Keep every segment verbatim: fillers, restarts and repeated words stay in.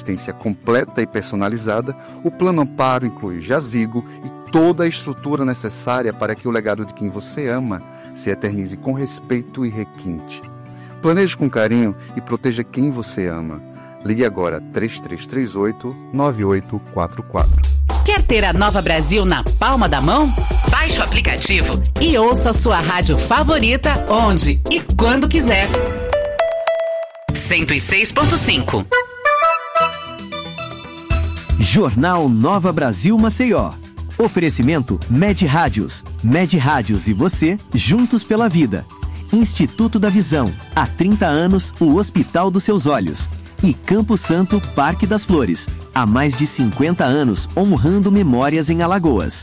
assistência completa e personalizada, o Plano Amparo inclui jazigo e toda a estrutura necessária para que o legado de quem você ama se eternize com respeito e requinte. Planeje com carinho e proteja quem você ama. Ligue agora três três três oito, nove oito quatro quatro. Quer ter a Nova Brasil na palma da mão? Baixe o aplicativo e ouça a sua rádio favorita onde e quando quiser. cento e seis ponto cinco. Jornal Nova Brasil Maceió. Oferecimento Med Rádios. Med Rádios e você, juntos pela vida. Instituto da Visão. Há trinta anos, o Hospital dos Seus Olhos. E Campo Santo, Parque das Flores. Há mais de cinquenta anos, honrando memórias em Alagoas.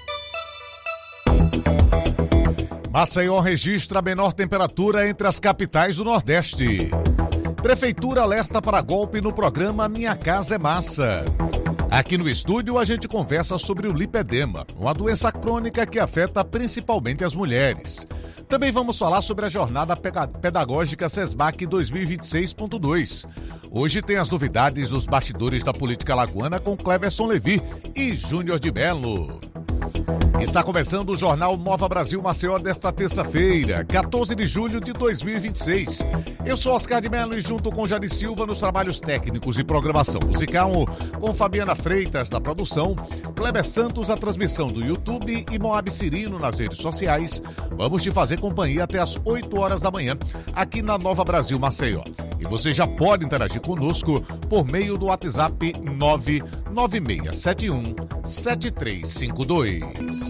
Maceió registra a menor temperatura entre as capitais do Nordeste. Prefeitura alerta para golpe no programa Minha Casa é Massa. Aqui no estúdio a gente conversa sobre o lipedema, uma doença crônica que afeta principalmente as mulheres. Também vamos falar sobre a jornada pedagógica SESMAC dois mil e vinte e seis ponto dois. Hoje tem as novidades dos bastidores da política alagoana com Cleverson Levi e Júnior de Melo. Está começando o Jornal Nova Brasil Maceió desta terça-feira, quatorze de julho de dois mil e vinte e seis. Eu sou Oscar de Melo e junto com Jade Silva nos trabalhos técnicos e programação musical, com Fabiana Freitas da produção, Kleber Santos a transmissão do YouTube e Moab Cirino nas redes sociais. Vamos te fazer companhia até as oito horas da manhã, aqui na Nova Brasil Maceió. E você já pode interagir conosco por meio do WhatsApp nove nove seis sete um sete três cinco dois.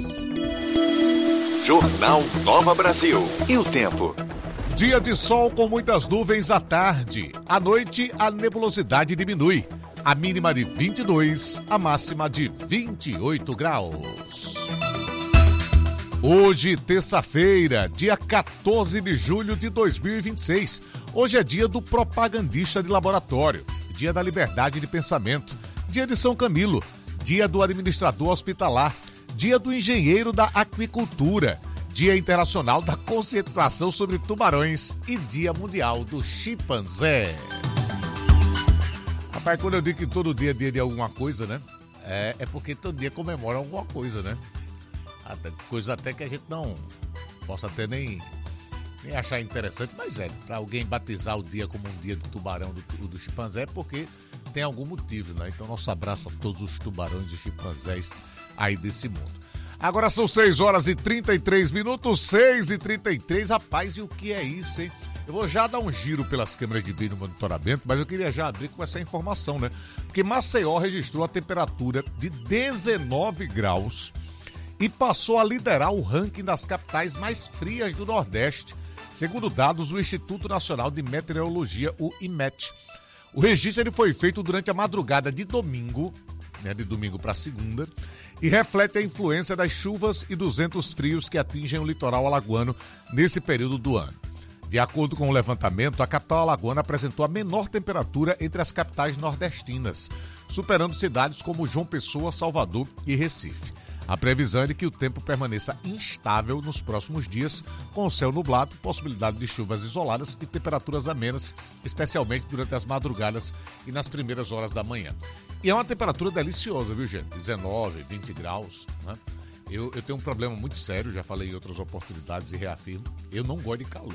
Jornal Nova Brasil. E o tempo? Dia de sol com muitas nuvens à tarde. À noite, a nebulosidade diminui. A mínima de vinte e dois, a máxima de vinte e oito graus. Hoje, terça-feira, dia quatorze de julho de dois mil e vinte e seis. Hoje é dia do propagandista de laboratório, dia da liberdade de pensamento, dia de São Camilo, dia do administrador hospitalar, dia do engenheiro da aquicultura, dia internacional da conscientização sobre tubarões e dia mundial do chimpanzé. Rapaz, quando eu digo que todo dia é dia de alguma coisa, né? É, é porque todo dia comemora alguma coisa, né? Até, coisa até que a gente não possa até nem, nem achar interessante, mas é, para alguém batizar o dia como um dia do tubarão, do, do chimpanzé, é porque tem algum motivo, né? Então nosso abraço a todos os tubarões e chimpanzés aí desse mundo. Agora são seis horas e trinta e três minutos, seis e trinta e três. Rapaz, e o que é isso, hein? Eu vou já dar um giro pelas câmeras de vídeo monitoramento, mas eu queria já abrir com essa informação, né? Porque Maceió registrou a temperatura de dezenove graus e passou a liderar o ranking das capitais mais frias do Nordeste, segundo dados do Instituto Nacional de Meteorologia, o IMET. O registro ele foi feito durante a madrugada de domingo, né, de domingo para segunda, e reflete a influência das chuvas e dos ventos frios que atingem o litoral alagoano nesse período do ano. De acordo com o levantamento, a capital alagoana apresentou a menor temperatura entre as capitais nordestinas, superando cidades como João Pessoa, Salvador e Recife. A previsão é de que o tempo permaneça instável nos próximos dias, com o céu nublado, possibilidade de chuvas isoladas e temperaturas amenas, especialmente durante as madrugadas e nas primeiras horas da manhã. E é uma temperatura deliciosa, viu, gente? dezenove, vinte graus, né? Eu, eu tenho um problema muito sério, já falei em outras oportunidades e reafirmo, eu não gosto de calor.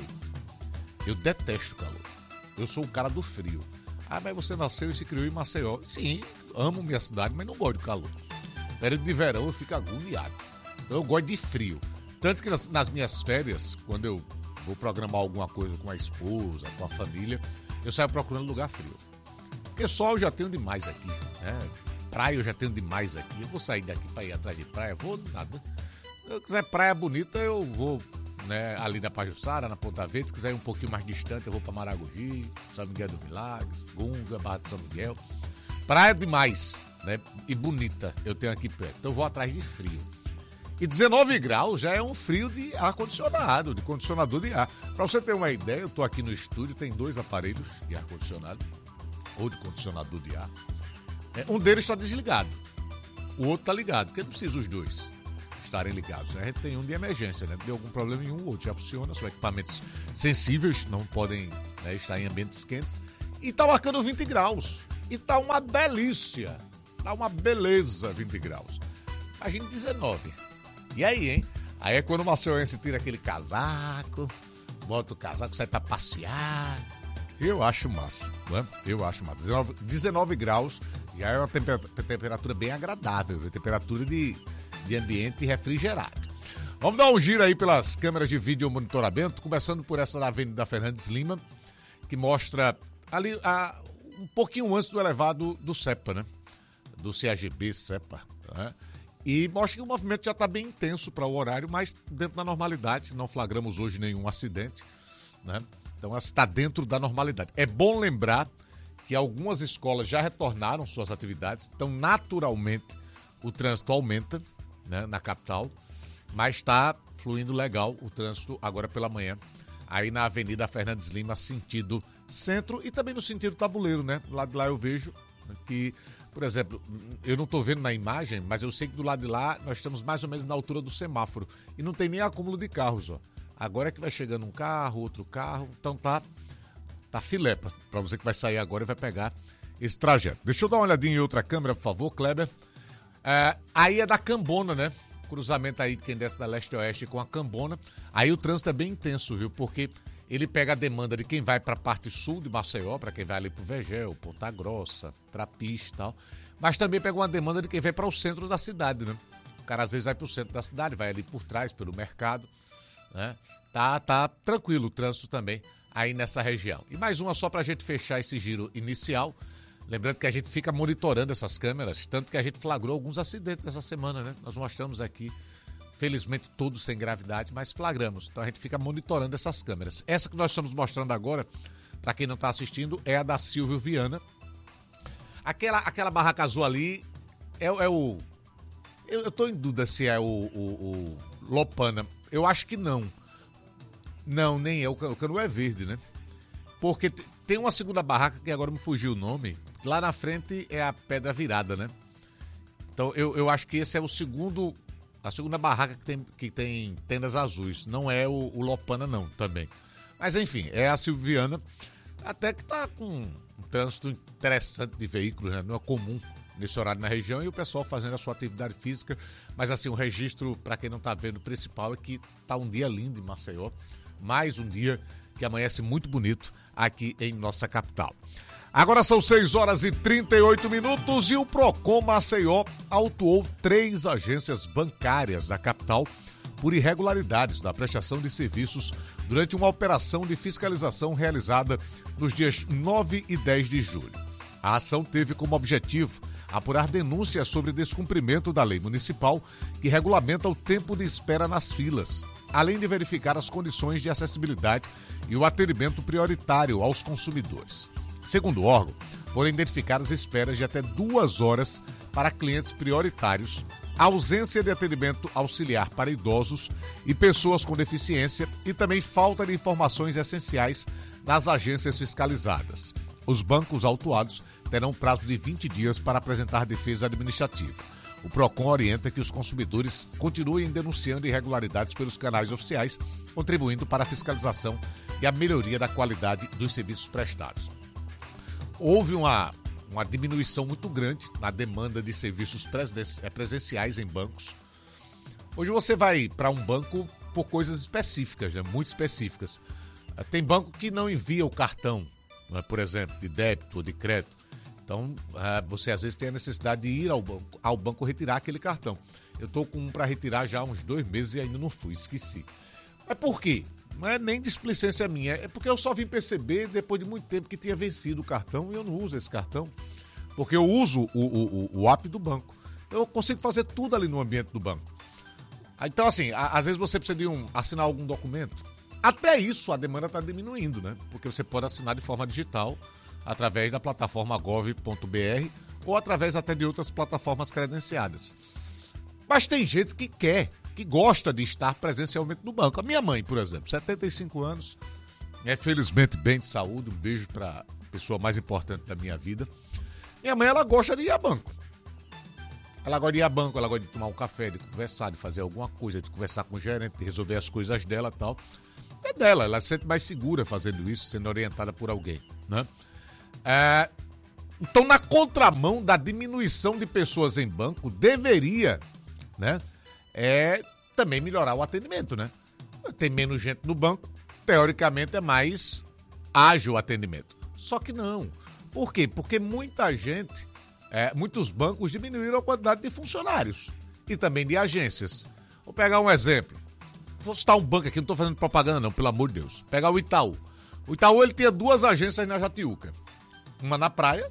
Eu detesto calor. Eu sou o cara do frio. Ah, mas você nasceu e se criou em Maceió. Sim, amo minha cidade, mas não gosto de calor. Período de verão eu fico agoniado. Então eu gosto de frio. Tanto que nas, nas minhas férias, quando eu vou programar alguma coisa com a esposa, com a família, eu saio procurando lugar frio. Porque sol eu já tenho demais aqui, né? Praia eu já tenho demais aqui. Eu vou sair daqui para ir atrás de praia, vou nada. Se eu quiser praia bonita, eu vou, né, ali na Pajuçara, na Ponta Verde. Se quiser ir um pouquinho mais distante, eu vou para Maragogi, São Miguel dos Milagres, Gunga, Barra de São Miguel. Praia demais, né? E bonita eu tenho aqui perto. Então eu vou atrás de frio. E dezenove graus já é um frio de ar-condicionado, de condicionador de ar. Para você ter uma ideia, eu estou aqui no estúdio, tem dois aparelhos de ar-condicionado, ou de condicionador de ar. É, um deles está desligado, o outro está ligado, porque não precisa os dois estarem ligados, né? A gente tem um de emergência, né? Deu algum problema em um, o outro já funciona, são equipamentos sensíveis, não podem, né, estar em ambientes quentes. E está marcando vinte graus. E tá uma delícia, tá uma beleza vinte graus. Imagina dezenove. E aí, hein? Aí é quando o maceiense tira aquele casaco, bota o casaco, sai pra passear. Eu acho massa, né? Eu acho massa. dezenove, dezenove graus já é uma temperatura, temperatura bem agradável, viu? Temperatura de, de ambiente refrigerado. Vamos dar um giro aí pelas câmeras de vídeo monitoramento, começando por essa da Avenida Fernandes Lima, que mostra ali a, um pouquinho antes do elevado do CEPA, né? Do C A G B CEPA, né? E mostra que o movimento já está bem intenso para o horário, mas dentro da normalidade. Não flagramos hoje nenhum acidente, né? Então está dentro da normalidade. É bom lembrar que algumas escolas já retornaram suas atividades, então naturalmente o trânsito aumenta, né, na capital, mas está fluindo legal o trânsito agora pela manhã, aí na Avenida Fernandes Lima, sentido centro e também no sentido tabuleiro, né? Do lado de lá eu vejo que, por exemplo, eu não estou vendo na imagem, mas eu sei que do lado de lá nós estamos mais ou menos na altura do semáforo e não tem nem acúmulo de carros, ó. Agora é que vai chegando um carro, outro carro, então tá, tá filé para você que vai sair agora e vai pegar esse trajeto. Deixa eu dar uma olhadinha em outra câmera, por favor, Kleber. É, aí é da Cambona, né? Cruzamento aí de quem desce da leste-oeste com a Cambona. Aí o trânsito é bem intenso, viu? Porque ele pega a demanda de quem vai para a parte sul de Maceió, para quem vai ali pro Vegel, Ponta Grossa, Trapiche e tal. Mas também pega uma demanda de quem vai para o centro da cidade, né? O cara às vezes vai pro centro da cidade, vai ali por trás, pelo mercado, né? Tá, tá tranquilo o trânsito também aí nessa região. E mais uma só pra gente fechar esse giro inicial. Lembrando que a gente fica monitorando essas câmeras, tanto que a gente flagrou alguns acidentes essa semana, né? Nós mostramos aqui, felizmente todos sem gravidade, mas flagramos. Então a gente fica monitorando essas câmeras. Essa que nós estamos mostrando agora, para quem não está assistindo, é a da Silvio Viana. Aquela, aquela barraca azul ali é, é o... Eu, eu tô em dúvida se é o, o, o Lopana. Eu acho que não. Não, nem é. O cano é verde, né? Porque tem uma segunda barraca que agora me fugiu o nome. Lá na frente é a Pedra Virada, né? Então eu, eu acho que esse é o segundo, a segunda barraca que tem, que tem tendas azuis. Não é o, o Lopana, não, também. Mas enfim, é a Silviana. Até que tá com um trânsito interessante de veículos, né? Não é comum nesse horário na região e o pessoal fazendo a sua atividade física. Mas assim, o registro, para quem não tá vendo, o principal é que tá um dia lindo em Maceió. Mais um dia que amanhece muito bonito aqui em nossa capital. Agora são seis horas e trinta e oito minutos e o Procon Maceió autuou três agências bancárias da capital por irregularidades na prestação de serviços durante uma operação de fiscalização realizada nos dias nove e dez de julho. A ação teve como objetivo apurar denúncias sobre descumprimento da lei municipal que regulamenta o tempo de espera nas filas, além de verificar as condições de acessibilidade e o atendimento prioritário aos consumidores. Segundo o órgão, foram identificadas esperas de até duas horas para clientes prioritários, ausência de atendimento auxiliar para idosos e pessoas com deficiência e também falta de informações essenciais nas agências fiscalizadas. Os bancos autuados terão um prazo de vinte dias para apresentar defesa administrativa. O Procon orienta que os consumidores continuem denunciando irregularidades pelos canais oficiais, contribuindo para a fiscalização e a melhoria da qualidade dos serviços prestados. Houve uma, uma diminuição muito grande na demanda de serviços presenciais em bancos. Hoje você vai para um banco por coisas específicas, né? Muito específicas. Tem banco que não envia o cartão, né? Por exemplo, de débito ou de crédito. Então, você às vezes tem a necessidade de ir ao banco, ao banco retirar aquele cartão. Eu estou com um para retirar já há uns dois meses e ainda não fui, esqueci. Mas por quê? Não é nem displicência minha, é porque eu só vim perceber depois de muito tempo que tinha vencido o cartão e eu não uso esse cartão. Porque eu uso o, o, o, o app do banco. Eu consigo fazer tudo ali no ambiente do banco. Então, assim, a, às vezes você precisa de um, assinar algum documento. Até isso a demanda está diminuindo, né? Porque você pode assinar de forma digital através da plataforma gov ponto br ou através até de outras plataformas credenciadas. Mas tem gente que quer, que gosta de estar presencialmente no banco. A minha mãe, por exemplo, setenta e cinco anos, é felizmente bem de saúde, um beijo para a pessoa mais importante da minha vida. Minha mãe, ela gosta de ir a banco. Ela gosta de ir a banco, ela gosta de tomar um café, de conversar, de fazer alguma coisa, de conversar com o gerente, de resolver as coisas dela e tal. É dela, ela se sente mais segura fazendo isso, sendo orientada por alguém, né? É, Então, na contramão da diminuição de pessoas em banco, deveria, né, é, também melhorar o atendimento, né? Tem menos gente no banco, teoricamente é mais ágil o atendimento. Só que não. Por quê? Porque muita gente, é, muitos bancos diminuíram a quantidade de funcionários e também de agências. Vou pegar um exemplo. Vou citar um banco aqui, não estou fazendo propaganda não, pelo amor de Deus. Pegar o Itaú. O Itaú, ele tinha duas agências na Jatiuca. Uma na praia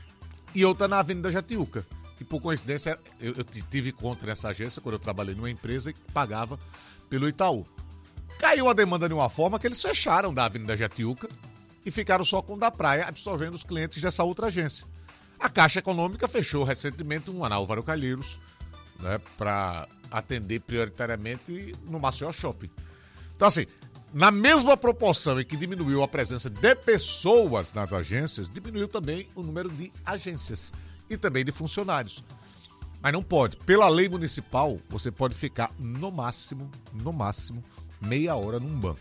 e outra na Avenida Jatiuca. E por coincidência, eu, eu tive conta nessa agência quando eu trabalhei numa empresa que pagava pelo Itaú. Caiu a demanda de uma forma que eles fecharam da Avenida Jatiuca e ficaram só com o da praia, absorvendo os clientes dessa outra agência. A Caixa Econômica fechou recentemente um na Álvaro Calheiros, né, para atender prioritariamente no Maceió Shopping. Então, assim, na mesma proporção em que diminuiu a presença de pessoas nas agências, diminuiu também o número de agências e também de funcionários. Mas não pode. Pela lei municipal, você pode ficar no máximo, no máximo, meia hora num banco.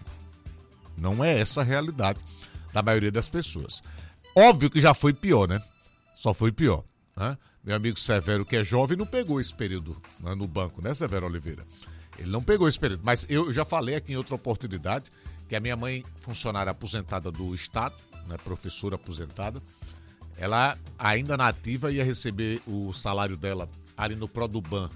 Não é essa a realidade da maioria das pessoas. Óbvio que já foi pior, né? Só foi pior, né? Meu amigo Severo, que é jovem, não pegou esse período, né, no banco, né, Severo Oliveira? Ele não pegou esse período, mas eu já falei aqui em outra oportunidade que a minha mãe, funcionária aposentada do Estado, né, professora aposentada, ela ainda na ativa ia receber o salário dela ali no Produban,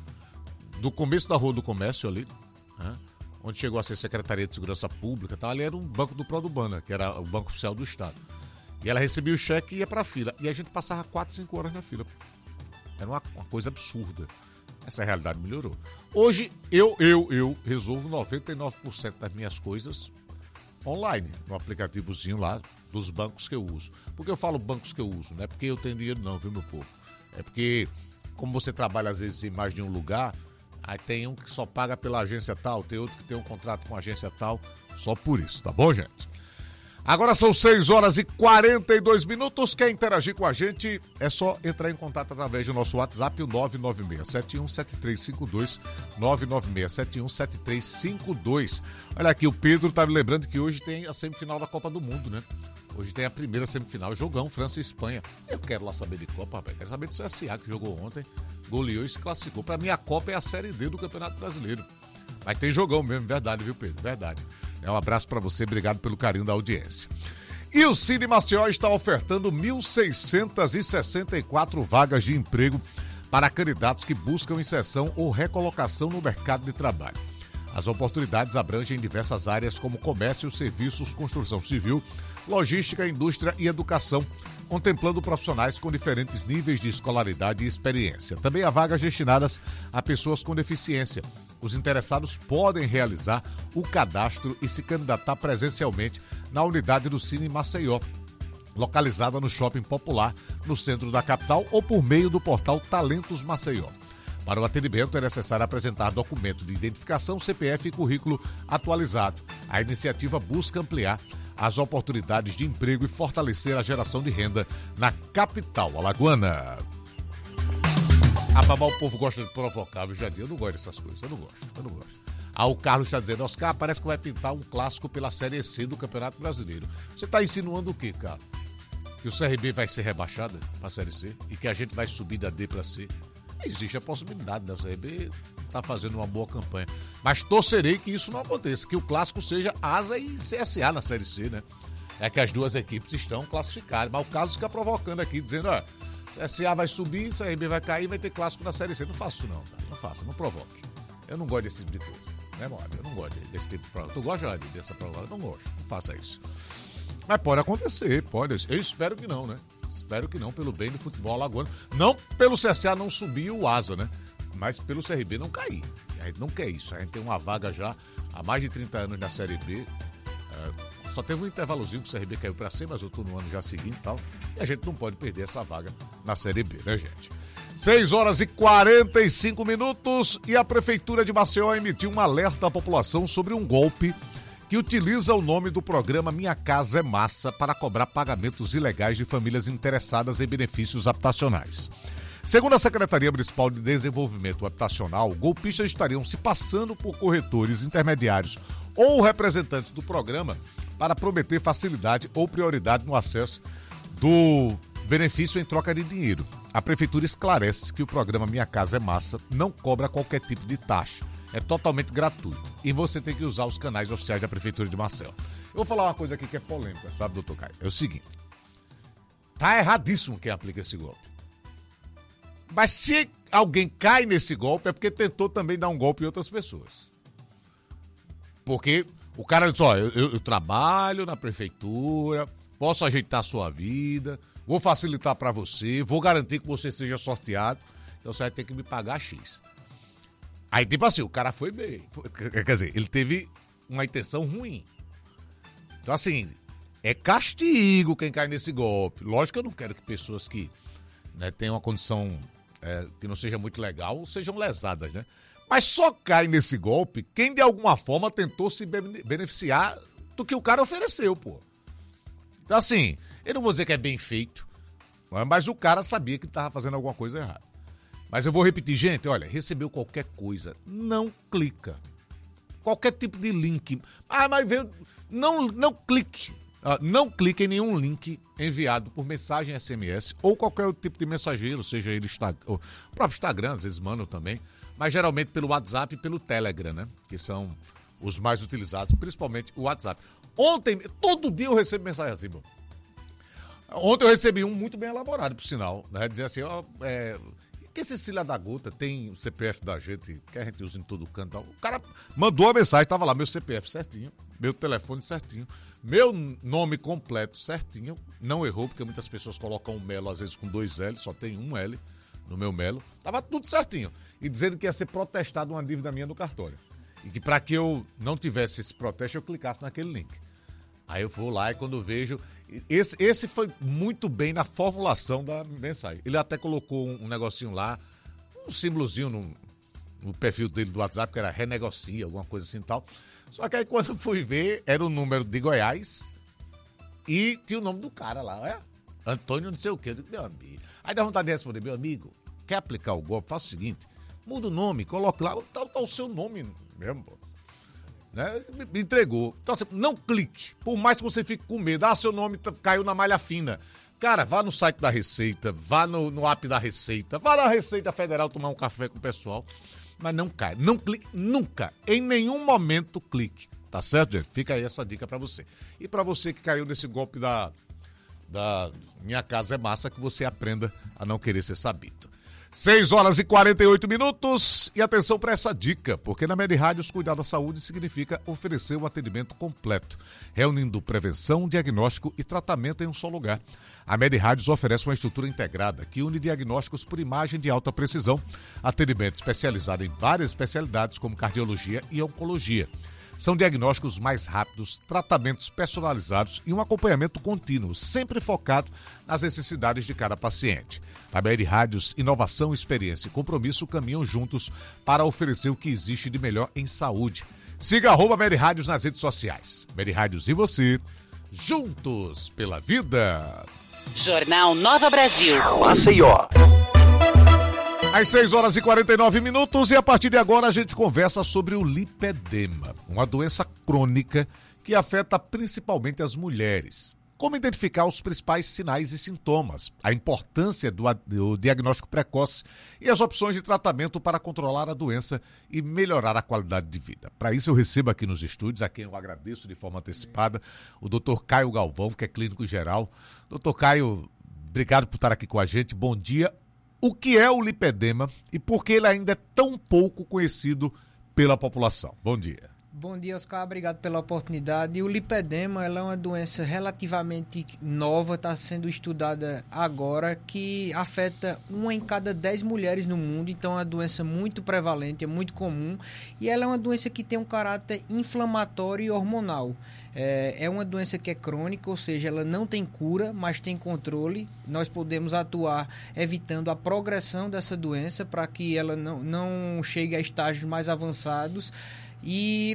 do começo da Rua do Comércio ali, né, onde chegou a ser Secretaria de Segurança Pública, tá? Ali era um banco do Produban, né, que era o Banco Oficial do Estado. E ela recebia o cheque e ia pra fila. E a gente passava quatro, cinco horas na fila. Era uma, uma coisa absurda. Essa realidade melhorou. Hoje, eu, eu, eu resolvo noventa e nove por cento das minhas coisas online, no aplicativozinho lá dos bancos que eu uso. Por que eu falo bancos que eu uso? Não é porque eu tenho dinheiro não, viu, meu povo? É porque, como você trabalha às vezes em mais de um lugar, aí tem um que só paga pela agência tal, tem outro que tem um contrato com a agência tal, só por isso, tá bom, gente? Agora são seis horas e quarenta e dois minutos. Quer interagir com a gente? É só entrar em contato através do nosso WhatsApp, o nove nove seis sete um sete três cinco dois, nove nove seis sete um sete três cinco dois. Olha aqui, o Pedro tá me lembrando que hoje tem a semifinal da Copa do Mundo, né? Hoje tem a primeira semifinal, jogão, França e Espanha. Eu quero lá saber de Copa, rapaz. Quero saber do C S A, que jogou ontem, goleou e se classificou. Pra mim, a Copa é a Série D do Campeonato Brasileiro. Mas tem jogão mesmo, verdade, viu, Pedro? Verdade. É um abraço pra você, obrigado pelo carinho da audiência. E o Cine Maceió está ofertando mil seiscentas e sessenta e quatro vagas de emprego para candidatos que buscam inserção ou recolocação no mercado de trabalho. As oportunidades abrangem diversas áreas como comércio, serviços, construção civil, logística, indústria e educação, contemplando profissionais com diferentes níveis de escolaridade e experiência. Também há vagas destinadas a pessoas com deficiência. Os interessados podem realizar o cadastro e se candidatar presencialmente na unidade do Cine Maceió, localizada no Shopping Popular, no centro da capital, ou por meio do portal Talentos Maceió. Para o atendimento é necessário apresentar documento de identificação, C P F e currículo atualizado. A iniciativa busca ampliar as oportunidades de emprego e fortalecer a geração de renda na capital alagoana. Ah, babá, o povo gosta de provocar, viu, Jardim? Eu não gosto dessas coisas, eu não gosto, eu não gosto. Ah, o Carlos está dizendo, Oscar, parece que vai pintar um clássico pela Série C do Campeonato Brasileiro. Você está insinuando o quê, cara? Que o C R B vai ser rebaixada para a Série C e que a gente vai subir da D para C? Existe a possibilidade da C R B estar fazendo uma boa campanha. Mas torcerei que isso não aconteça, que o clássico seja Asa e C S A na Série C, né? É que as duas equipes estão classificadas. Mas o Carlos fica provocando aqui, dizendo, ó, C S A vai subir, C R B vai cair, vai ter clássico na Série C. Não faço isso não, cara. Não faça, não provoque. Eu não gosto desse tipo de coisa, né, Moab? Eu não gosto desse tipo de prova. Tu gosta de dessa prova? Eu não gosto, não faça isso. Mas pode acontecer, pode. Eu espero que não, né? Espero que não, pelo bem do futebol alagoano. Não pelo C S A não subir o Asa, né? Mas pelo C R B não cair. A gente não quer isso. A gente tem uma vaga já há mais de trinta anos na Série B. É, só teve um intervalozinho que o C R B caiu pra C, mas eu tô no ano já seguinte e tal. E a gente não pode perder essa vaga na Série B, né, gente? seis horas e quarenta e cinco minutos e a Prefeitura de Maceió emitiu um alerta à população sobre um golpe que utiliza o nome do programa Minha Casa é Massa para cobrar pagamentos ilegais de famílias interessadas em benefícios habitacionais. Segundo a Secretaria Municipal de Desenvolvimento Habitacional, golpistas estariam se passando por corretores intermediários ou representantes do programa para prometer facilidade ou prioridade no acesso do Benefício em troca de dinheiro. A Prefeitura esclarece que o programa Minha Casa é Massa não cobra qualquer tipo de taxa. É totalmente gratuito. E você tem que usar os canais oficiais da Prefeitura de Maceió. Eu vou falar uma coisa aqui que é polêmica, sabe, doutor Caio? É o seguinte. Tá erradíssimo quem aplica esse golpe. Mas se alguém cai nesse golpe, é porque tentou também dar um golpe em outras pessoas. Porque o cara diz, ó, eu, eu, eu trabalho na prefeitura, posso ajeitar a sua vida, vou facilitar pra você, vou garantir que você seja sorteado, então você vai ter que me pagar X. Aí, tipo assim, o cara foi bem. Foi, quer dizer, ele teve uma intenção ruim. Então, assim, é castigo quem cai nesse golpe. Lógico que eu não quero que pessoas que, né, tenham uma condição é, que não seja muito legal sejam lesadas, né? Mas só cai nesse golpe quem, de alguma forma, tentou se beneficiar do que o cara ofereceu, pô. Então, assim, eu não vou dizer que é bem feito, mas o cara sabia que estava fazendo alguma coisa errada. Mas eu vou repetir, gente, olha, recebeu qualquer coisa, não clica. Qualquer tipo de link. Ah, mas veio... Não, não clique. Ah, não clique em nenhum link enviado por mensagem S M S ou qualquer outro tipo de mensageiro, seja ele o próprio Instagram, às vezes mandam também, mas geralmente pelo WhatsApp e pelo Telegram, né? Que são os mais utilizados, principalmente o WhatsApp. Ontem, todo dia eu recebo mensagem assim, bom. Ontem eu recebi um muito bem elaborado, por sinal, né? Dizer assim, ó, é... que esse Cília da Gota tem o C P F da gente, que a gente usa em todo canto. O cara mandou a mensagem, tava lá, meu C P F certinho, meu telefone certinho, meu nome completo certinho, não errou, porque muitas pessoas colocam um Melo, às vezes com dois L, só tem um L no meu Melo, tava tudo certinho. E dizendo que ia ser protestado uma dívida minha no cartório. E que para que eu não tivesse esse protesto, eu clicasse naquele link. Aí eu vou lá e quando vejo... Esse, esse foi muito bem na formulação da mensagem. Ele até colocou um, um negocinho lá, um símbolozinho no, no perfil dele do WhatsApp, que era renegocia, alguma coisa assim e tal. Só que aí quando eu fui ver, era o número de Goiás e tinha o nome do cara lá, é? Antônio não sei o quê. Eu digo, meu amigo. Aí dá vontade de responder, meu amigo, quer aplicar o golpe? Faça o seguinte, muda o nome, coloque lá, tá, tá o seu nome mesmo, pô. Né? Me entregou. Então, assim, não clique. Por mais que você fique com medo. Ah, seu nome tá, caiu na malha fina. Cara, vá no site da Receita, vá no, no app da Receita, vá na Receita Federal tomar um café com o pessoal. Mas não cai. Não clique nunca. Em nenhum momento clique. Tá certo, gente? Fica aí essa dica pra você. E pra você que caiu nesse golpe da, da Minha Casa é Massa, que você aprenda a não querer ser sabido. seis horas e quarenta e oito minutos e atenção para essa dica, porque na MediRádios cuidar da saúde significa oferecer um atendimento completo, reunindo prevenção, diagnóstico e tratamento em um só lugar. A MediRádios oferece uma estrutura integrada que une diagnósticos por imagem de alta precisão, atendimento especializado em várias especialidades como cardiologia e oncologia. São diagnósticos mais rápidos, tratamentos personalizados e um acompanhamento contínuo, sempre focado nas necessidades de cada paciente. A MediRádios, inovação, experiência e compromisso caminham juntos para oferecer o que existe de melhor em saúde. Siga arroba MediRádios nas redes sociais. MediRádios e você, juntos pela vida. Jornal Nova Brasil. Maceió. Às seis horas e quarenta e nove minutos e a partir de agora a gente conversa sobre o lipedema, uma doença crônica que afeta principalmente as mulheres. Como identificar os principais sinais e sintomas, a importância do, do diagnóstico precoce e as opções de tratamento para controlar a doença e melhorar a qualidade de vida. Para isso eu recebo aqui nos estúdios, a quem eu agradeço de forma antecipada, o doutor Caio Galvão, que é clínico geral. doutor Caio, obrigado por estar aqui com a gente, bom dia. O que é o lipedema e por que ele ainda é tão pouco conhecido pela população? Bom dia. Bom dia, Oscar. Obrigado pela oportunidade. O lipedema ela é uma doença relativamente nova, está sendo estudada agora, que afeta uma em cada dez mulheres no mundo. Então, é uma doença muito prevalente, é muito comum. E ela é uma doença que tem um caráter inflamatório e hormonal. É, é uma doença que é crônica, ou seja, ela não tem cura, mas tem controle. Nós podemos atuar evitando a progressão dessa doença para que ela não, não chegue a estágios mais avançados. E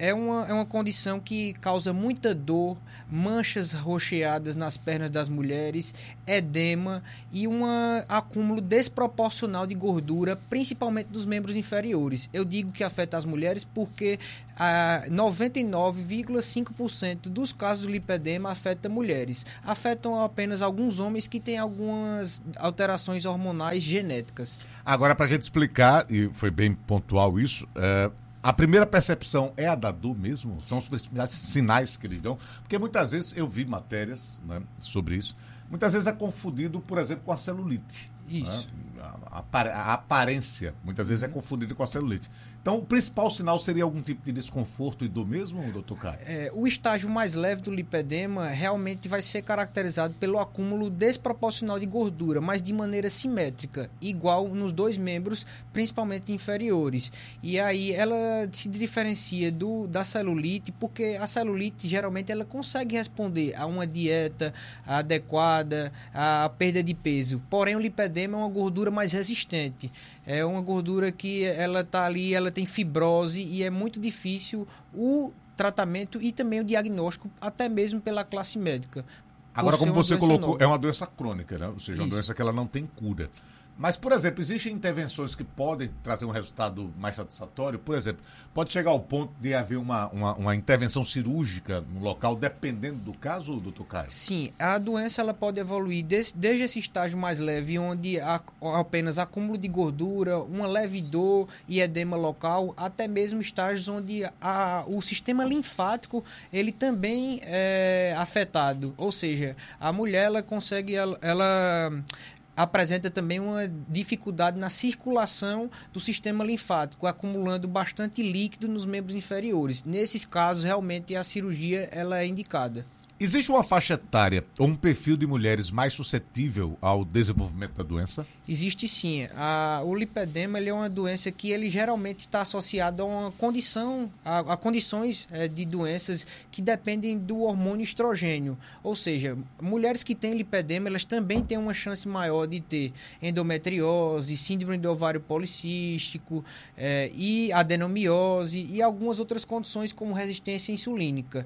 É uma, é uma condição que causa muita dor, manchas roxeadas nas pernas das mulheres, edema e um acúmulo desproporcional de gordura, principalmente dos membros inferiores. Eu digo que afeta as mulheres porque ah, noventa e nove vírgula cinco por cento dos casos do lipedema afeta mulheres. Afetam apenas alguns homens que têm algumas alterações hormonais genéticas. Agora, para a gente explicar, e foi bem pontual isso, é, a primeira percepção é a da dor mesmo? São os principais sinais que eles dão? Porque muitas vezes eu vi matérias, né, sobre isso, muitas vezes é confundido, por exemplo, com a celulite. Isso. Né? A, a, a aparência, muitas vezes, é confundida com a celulite. Então, o principal sinal seria algum tipo de desconforto e dor mesmo, doutor Caio? É, o estágio mais leve do lipedema realmente vai ser caracterizado pelo acúmulo desproporcional de gordura, mas de maneira simétrica, igual nos dois membros, principalmente inferiores. E aí ela se diferencia do, da celulite, porque a celulite geralmente ela consegue responder a uma dieta adequada, a perda de peso. Porém, o lipedema é uma gordura mais resistente. É uma gordura que ela está ali, ela tem fibrose e é muito difícil o tratamento e também o diagnóstico, até mesmo pela classe médica. Agora, como você colocou, nova. é uma doença crônica, né? Ou seja, uma Isso. doença que ela não tem cura. Mas, por exemplo, existem intervenções que podem trazer um resultado mais satisfatório? Por exemplo, pode chegar ao ponto de haver uma, uma, uma intervenção cirúrgica no local, dependendo do caso, doutor Caio? Sim, a doença ela pode evoluir des, desde esse estágio mais leve, onde há apenas acúmulo de gordura, uma leve dor e edema local, até mesmo estágios onde a, o sistema linfático ele também é afetado. Ou seja, a mulher ela consegue... ela, ela apresenta também uma dificuldade na circulação do sistema linfático, acumulando bastante líquido nos membros inferiores. Nesses casos, realmente, a cirurgia ela é indicada. Existe uma faixa etária ou um perfil de mulheres mais suscetível ao desenvolvimento da doença? Existe sim. A, o lipedema ele é uma doença que ele geralmente está associado a uma condição, a, a condições é, de doenças que dependem do hormônio estrogênio. Ou seja, mulheres que têm lipedema, elas também têm uma chance maior de ter endometriose, síndrome do ovário policístico, é, e adenomiose e algumas outras condições como resistência insulínica.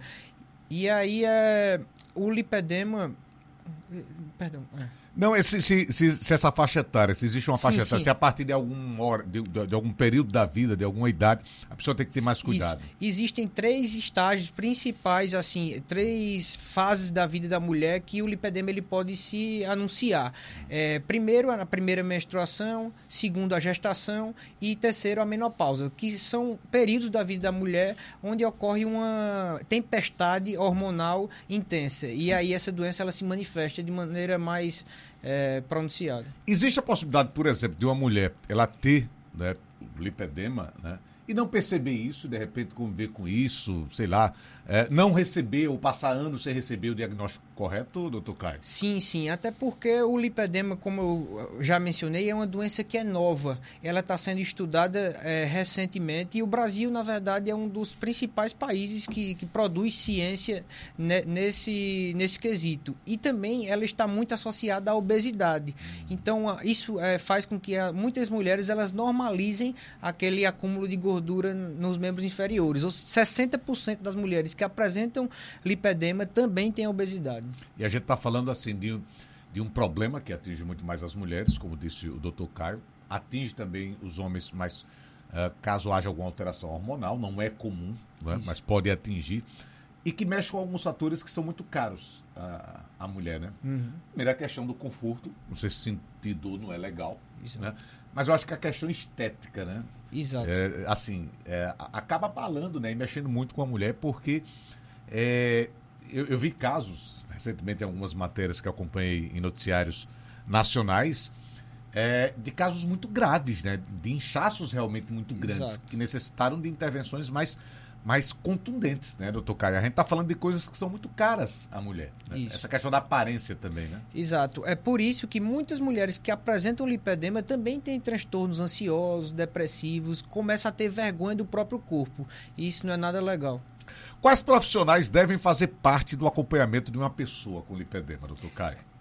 E aí, é, o lipedema... Perdão. É. Não, se, se, se, se essa faixa etária, se existe uma faixa Sim, etária, sim. se a partir de algum, hora, de, de, de algum período da vida, de alguma idade, a pessoa tem que ter mais cuidado. Isso. Existem três estágios principais, assim, três fases da vida da mulher que o lipedema ele pode se anunciar. É, primeiro, a primeira menstruação, segundo, a gestação e terceiro, a menopausa, que são períodos da vida da mulher onde ocorre uma tempestade hormonal intensa. E aí essa doença ela se manifesta de maneira mais... É, pronunciada. Existe a possibilidade, por exemplo, de uma mulher ela ter, né, lipedema, né, e não perceber isso, de repente conviver com isso, sei lá, é, não receber ou passar anos sem receber o diagnóstico correto, doutor Caio? Sim, sim, até porque o lipedema, como eu já mencionei, é uma doença que é nova. Ela está sendo estudada é, recentemente e o Brasil, na verdade, é um dos principais países que, que produz ciência ne, nesse, nesse quesito. E também ela está muito associada à obesidade. Então, isso é, faz com que a, muitas mulheres elas normalizem aquele acúmulo de gordura nos membros inferiores. Ou sessenta por cento das mulheres que apresentam lipedema também têm obesidade. E a gente está falando assim de, de um problema que atinge muito mais as mulheres, como disse o doutor Caio, atinge também os homens, mas uh, caso haja alguma alteração hormonal, não é comum, né, mas pode atingir, e que mexe com alguns fatores que são muito caros à, à mulher, né? Uhum. Primeiro a questão do conforto, não sei se sentir dor não é legal, Isso. né? Mas eu acho que a questão estética, né? Exato. É, assim, é, acaba abalando, né, e mexendo muito com a mulher, porque é, eu, eu vi casos recentemente em algumas matérias que eu acompanhei em noticiários nacionais, é, de casos muito graves, né? De inchaços realmente muito grandes, Exato. que necessitaram de intervenções mais, mais contundentes, né, doutor Caio? A gente está falando de coisas que são muito caras à mulher. Né? Isso. Essa questão da aparência também, né? Exato. É por isso que muitas mulheres que apresentam lipedema também têm transtornos ansiosos, depressivos, começam a ter vergonha do próprio corpo. E isso não é nada legal. Quais profissionais devem fazer parte do acompanhamento de uma pessoa com lipedema, doutor Caio?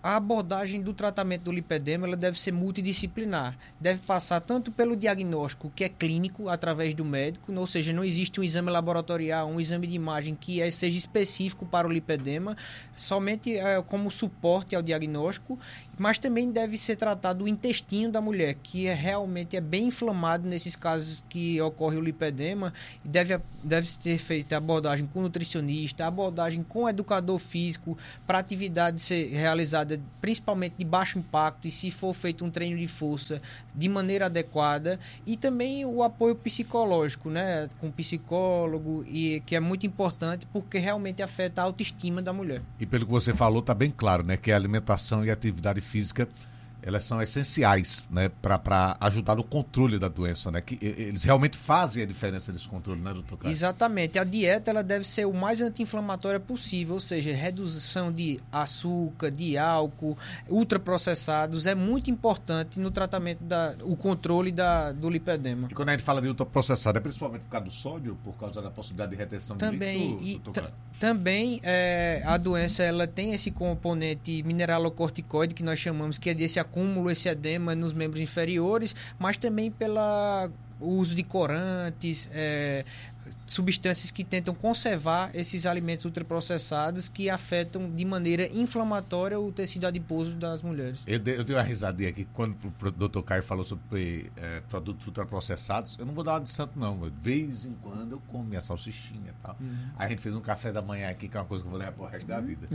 A abordagem do tratamento do lipedema ela deve ser multidisciplinar. Deve passar tanto pelo diagnóstico, que é clínico, através do médico, ou seja, não existe um exame laboratorial, um exame de imagem que é, seja específico para o lipedema, somente é, como suporte ao diagnóstico, mas também deve ser tratado o intestino da mulher, que é, realmente é bem inflamado nesses casos que ocorre o lipedema, e deve, deve ser feita abordagem com nutricionista, abordagem com educador físico, para a atividade ser realizada principalmente de baixo impacto, e se for feito um treino de força de maneira adequada, e também o apoio psicológico, né, com psicólogo, e que é muito importante porque realmente afeta a autoestima da mulher. E pelo que você falou, está bem claro, né, que a alimentação e a atividade física, elas são essenciais, né, para ajudar no controle da doença, né, que eles realmente fazem a diferença nesse controle, né, doutor Caio? Exatamente. A dieta ela deve ser o mais anti-inflamatória possível, ou seja, redução de açúcar, de álcool, ultraprocessados, é muito importante no tratamento, da, o controle da, do lipedema. E quando a gente fala de ultraprocessado, é principalmente por causa do sódio, por causa da possibilidade de retenção também, de líquido, e doutor Caio? Também é, a doença ela tem esse componente mineralocorticoide que nós chamamos, que é desse acúmulo, esse edema nos membros inferiores, mas também pelo uso de corantes, é, substâncias que tentam conservar esses alimentos ultraprocessados que afetam de maneira inflamatória o tecido adiposo das mulheres. Eu dei, eu dei uma risadinha aqui quando o doutor Caio falou sobre é, produtos ultraprocessados. Eu não vou dar uma de santo, não. De vez em quando eu como minha salsichinha e tal. Uhum. Aí a gente fez um café da manhã aqui, que é uma coisa que eu vou levar pro resto da vida.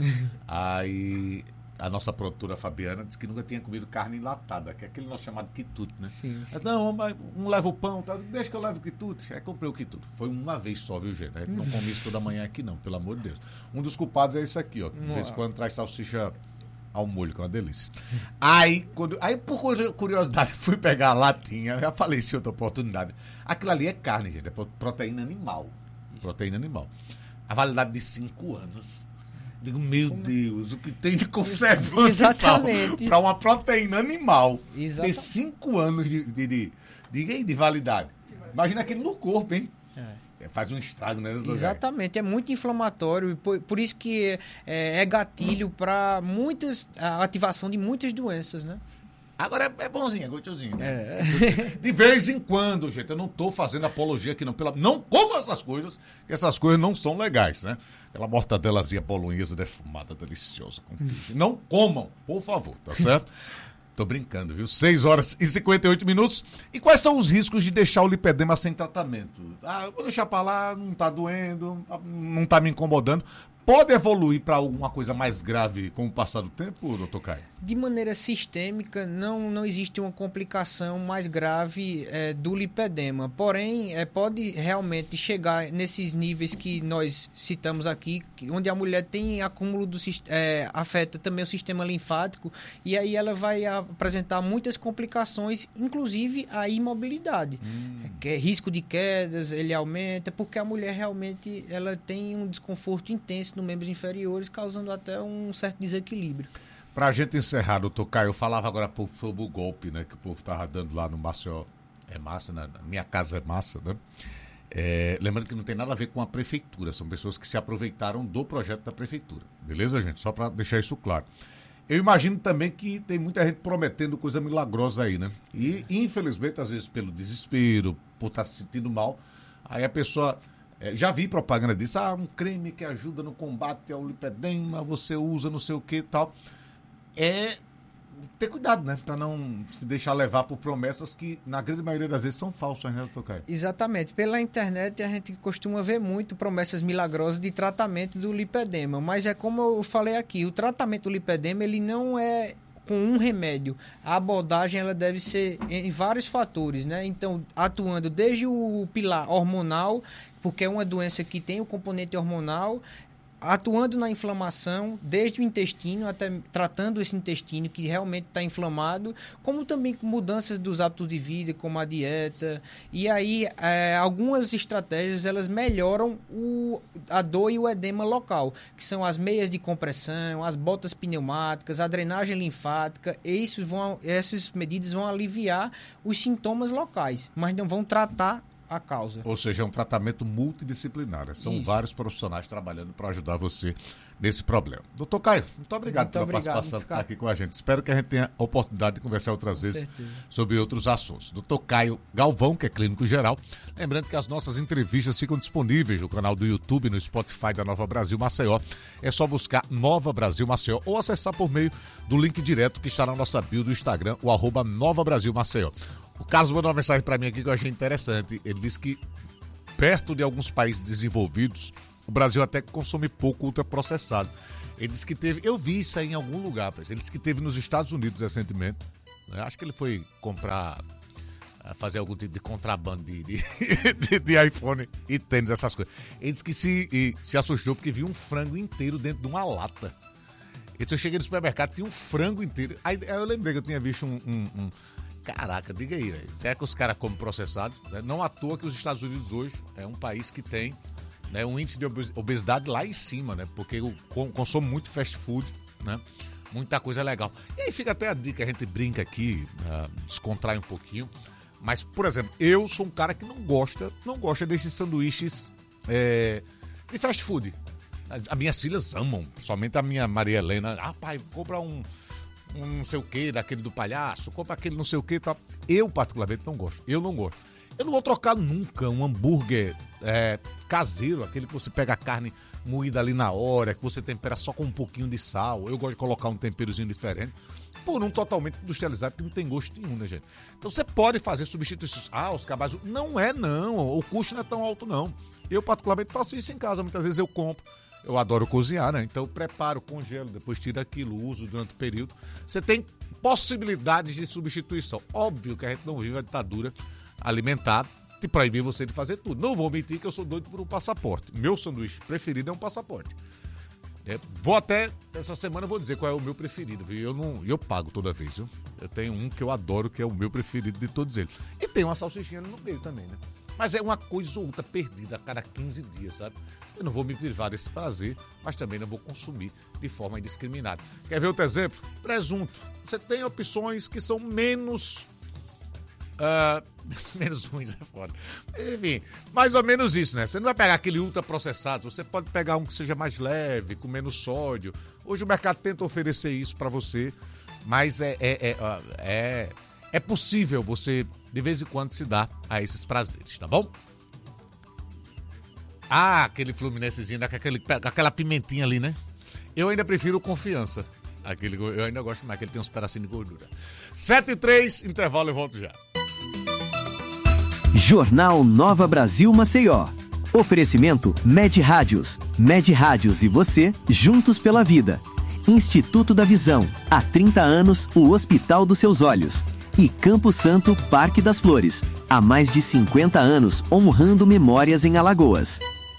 Aí a nossa produtora Fabiana disse que nunca tinha comido carne enlatada, que é aquele nosso chamado quitute, né? Sim, sim. Mas, não, mas um leva o pão, tá? Deixa que eu levo o quitute. Aí comprei o quitute. Foi uma vez só, viu, gente? A gente não come isso toda manhã aqui, não, pelo amor de Deus. Um dos culpados é isso aqui, ó. De vez em quando traz salsicha ao molho, que é uma delícia. Aí, quando, aí, por curiosidade, fui pegar a latinha, já falei isso em outra oportunidade. Aquilo ali é carne, gente, é proteína animal. Proteína animal. A validade de cinco anos. Digo, meu Como? Deus, o que tem de conservante para uma proteína animal ter cinco anos de, de, de, de, de validade. Imagina aquele no corpo, hein? É. Faz um estrago, né? Exatamente, é muito inflamatório, por, por isso que é, é gatilho para muitas, a ativação de muitas doenças, né? Agora é, é bonzinho, é gostosinho, né? É. De vez em quando, gente, eu não tô fazendo apologia aqui não. Pela, não como essas coisas, que essas coisas não são legais, né? Aquela mortadelazinha bolonhesa defumada, deliciosa. Com queijo. Não comam, por favor, tá certo? Tô brincando, viu? seis horas e cinquenta e oito minutos. E quais são os riscos de deixar o lipedema sem tratamento? Ah, eu vou deixar pra lá, não tá doendo, não tá me incomodando. Pode evoluir para alguma coisa mais grave com o passar do tempo, doutor Caio? De maneira sistêmica, não, não existe uma complicação mais grave é, do lipedema. Porém, é, pode realmente chegar nesses níveis que nós citamos aqui, onde a mulher tem acúmulo, do, é, afeta também o sistema linfático, e aí ela vai apresentar muitas complicações, inclusive a imobilidade. Hum. É, risco de quedas, ele aumenta, porque a mulher realmente ela tem um desconforto intenso nos membros inferiores, causando até um certo desequilíbrio. Para a gente encerrar, doutor Caio, eu falava agora sobre o golpe, né, que o povo estava dando lá no Maceió. É massa, né? Minha casa é massa, né? É, lembrando que não tem nada a ver com a prefeitura, são pessoas que se aproveitaram do projeto da prefeitura. Beleza, gente? Só para deixar isso claro. Eu imagino também que tem muita gente prometendo coisa milagrosa aí, né? E, infelizmente, às vezes pelo desespero, por estar se sentindo mal, aí a pessoa... É, já vi propaganda disso, ah, um creme que ajuda no combate ao lipedema, você usa não sei o que e tal. É ter cuidado, né? Para não se deixar levar por promessas que, na grande maioria das vezes, são falsas, né, doutor Caio? Exatamente. Pela internet, a gente costuma ver muito promessas milagrosas de tratamento do lipedema. Mas é como eu falei aqui, o tratamento do lipedema, ele não é com um remédio. A abordagem ela deve ser em vários fatores, né? Então, atuando desde o pilar hormonal, porque é uma doença que tem o componente hormonal, atuando na inflamação, desde o intestino, até tratando esse intestino que realmente está inflamado, como também com mudanças dos hábitos de vida, como a dieta. E aí, é, algumas estratégias, elas melhoram o, a dor e o edema local, que são as meias de compressão, as botas pneumáticas, a drenagem linfática. E isso vão, essas medidas vão aliviar os sintomas locais, mas não vão tratar a causa. Ou seja, é um tratamento multidisciplinar. São Isso. vários profissionais trabalhando para ajudar você nesse problema. Doutor Caio, muito obrigado muito pela obrigado, participação de estar aqui com a gente. Espero que a gente tenha a oportunidade de conversar outras com vezes certeza. sobre outros assuntos. Doutor Caio Galvão, que é clínico geral. Lembrando que as nossas entrevistas ficam disponíveis no canal do YouTube, no Spotify da Nova Brasil Maceió. É só buscar Nova Brasil Maceió ou acessar por meio do link direto que está na nossa bio do Instagram, o arroba Nova Brasil Maceió. O Carlos mandou uma mensagem para mim aqui que eu achei interessante. Ele disse que perto de alguns países desenvolvidos, o Brasil até consome pouco ultraprocessado. Ele disse que teve, eu vi isso aí em algum lugar, ele disse que teve nos Estados Unidos recentemente, né? Acho que ele foi comprar, fazer algum tipo de contrabando de, de, de, de iPhone e tênis, essas coisas. Ele disse que se, e, se assustou porque viu um frango inteiro dentro de uma lata. Ele disse, eu cheguei no supermercado, tinha um frango inteiro. Aí, aí eu lembrei que eu tinha visto um... um, um Caraca, diga aí, velho. Será que os caras comem processado? Não à toa que os Estados Unidos hoje é um país que tem, né, um índice de obesidade lá em cima, né? Porque eu consumo muito fast food, né? Muita coisa legal. E aí fica até a dica, a gente brinca aqui, uh, descontrai um pouquinho. Mas, por exemplo, eu sou um cara que não gosta, não gosta desses sanduíches é, de fast food. As minhas filhas amam, somente a minha Maria Helena. Ah, pai, compra um... um não sei o que, daquele do palhaço, compra aquele não sei o que e tal. Eu, particularmente, não gosto. Eu não gosto. Eu não vou trocar nunca um hambúrguer é, caseiro, aquele que você pega a carne moída ali na hora, que você tempera só com um pouquinho de sal. Eu gosto de colocar um temperozinho diferente, por um totalmente industrializado que não tem gosto nenhum, né, gente? Então você pode fazer substituições. Ah, os cabazes... Não é, não. O custo não é tão alto, não. Eu, particularmente, faço isso em casa. Muitas vezes eu compro. Eu adoro cozinhar, né? Então eu preparo, congelo, depois tiro aquilo, uso durante o período. Você tem possibilidades de substituição. Óbvio que a gente não vive a ditadura alimentar e proibir você de fazer tudo. Não vou mentir que eu sou doido por um passaporte. Meu sanduíche preferido é um passaporte. É, vou até, essa semana eu vou dizer qual é o meu preferido, viu? Eu, não, eu pago toda vez, viu? Eu tenho um que eu adoro, que é o meu preferido de todos eles. E tem uma salsichinha ali no meio também, né? Mas é uma coisa ou outra perdida a cada quinze dias, sabe? Eu não vou me privar desse prazer, mas também não vou consumir de forma indiscriminada. Quer ver outro exemplo? Presunto. Você tem opções que são menos... Uh, menos ruins, é foda. Enfim, mais ou menos isso, né? Você não vai pegar aquele ultraprocessado, você pode pegar um que seja mais leve, com menos sódio. Hoje o mercado tenta oferecer isso para você, mas é, é, é, é, é possível você, de vez em quando, se dar a esses prazeres, tá bom? Ah, aquele fluminensezinho, com, aquele, com aquela pimentinha ali, né? Eu ainda prefiro o Confiança. Aquele, eu ainda gosto mais, que ele tem uns pedacinhos de gordura. sete e três, intervalo e volto já. Jornal Nova Brasil Maceió. Oferecimento Med Rádios. Med Rádios e você, juntos pela vida. Instituto da Visão. Há trinta anos, o Hospital dos Seus Olhos. E Campo Santo, Parque das Flores. Há mais de cinquenta anos, honrando memórias em Alagoas.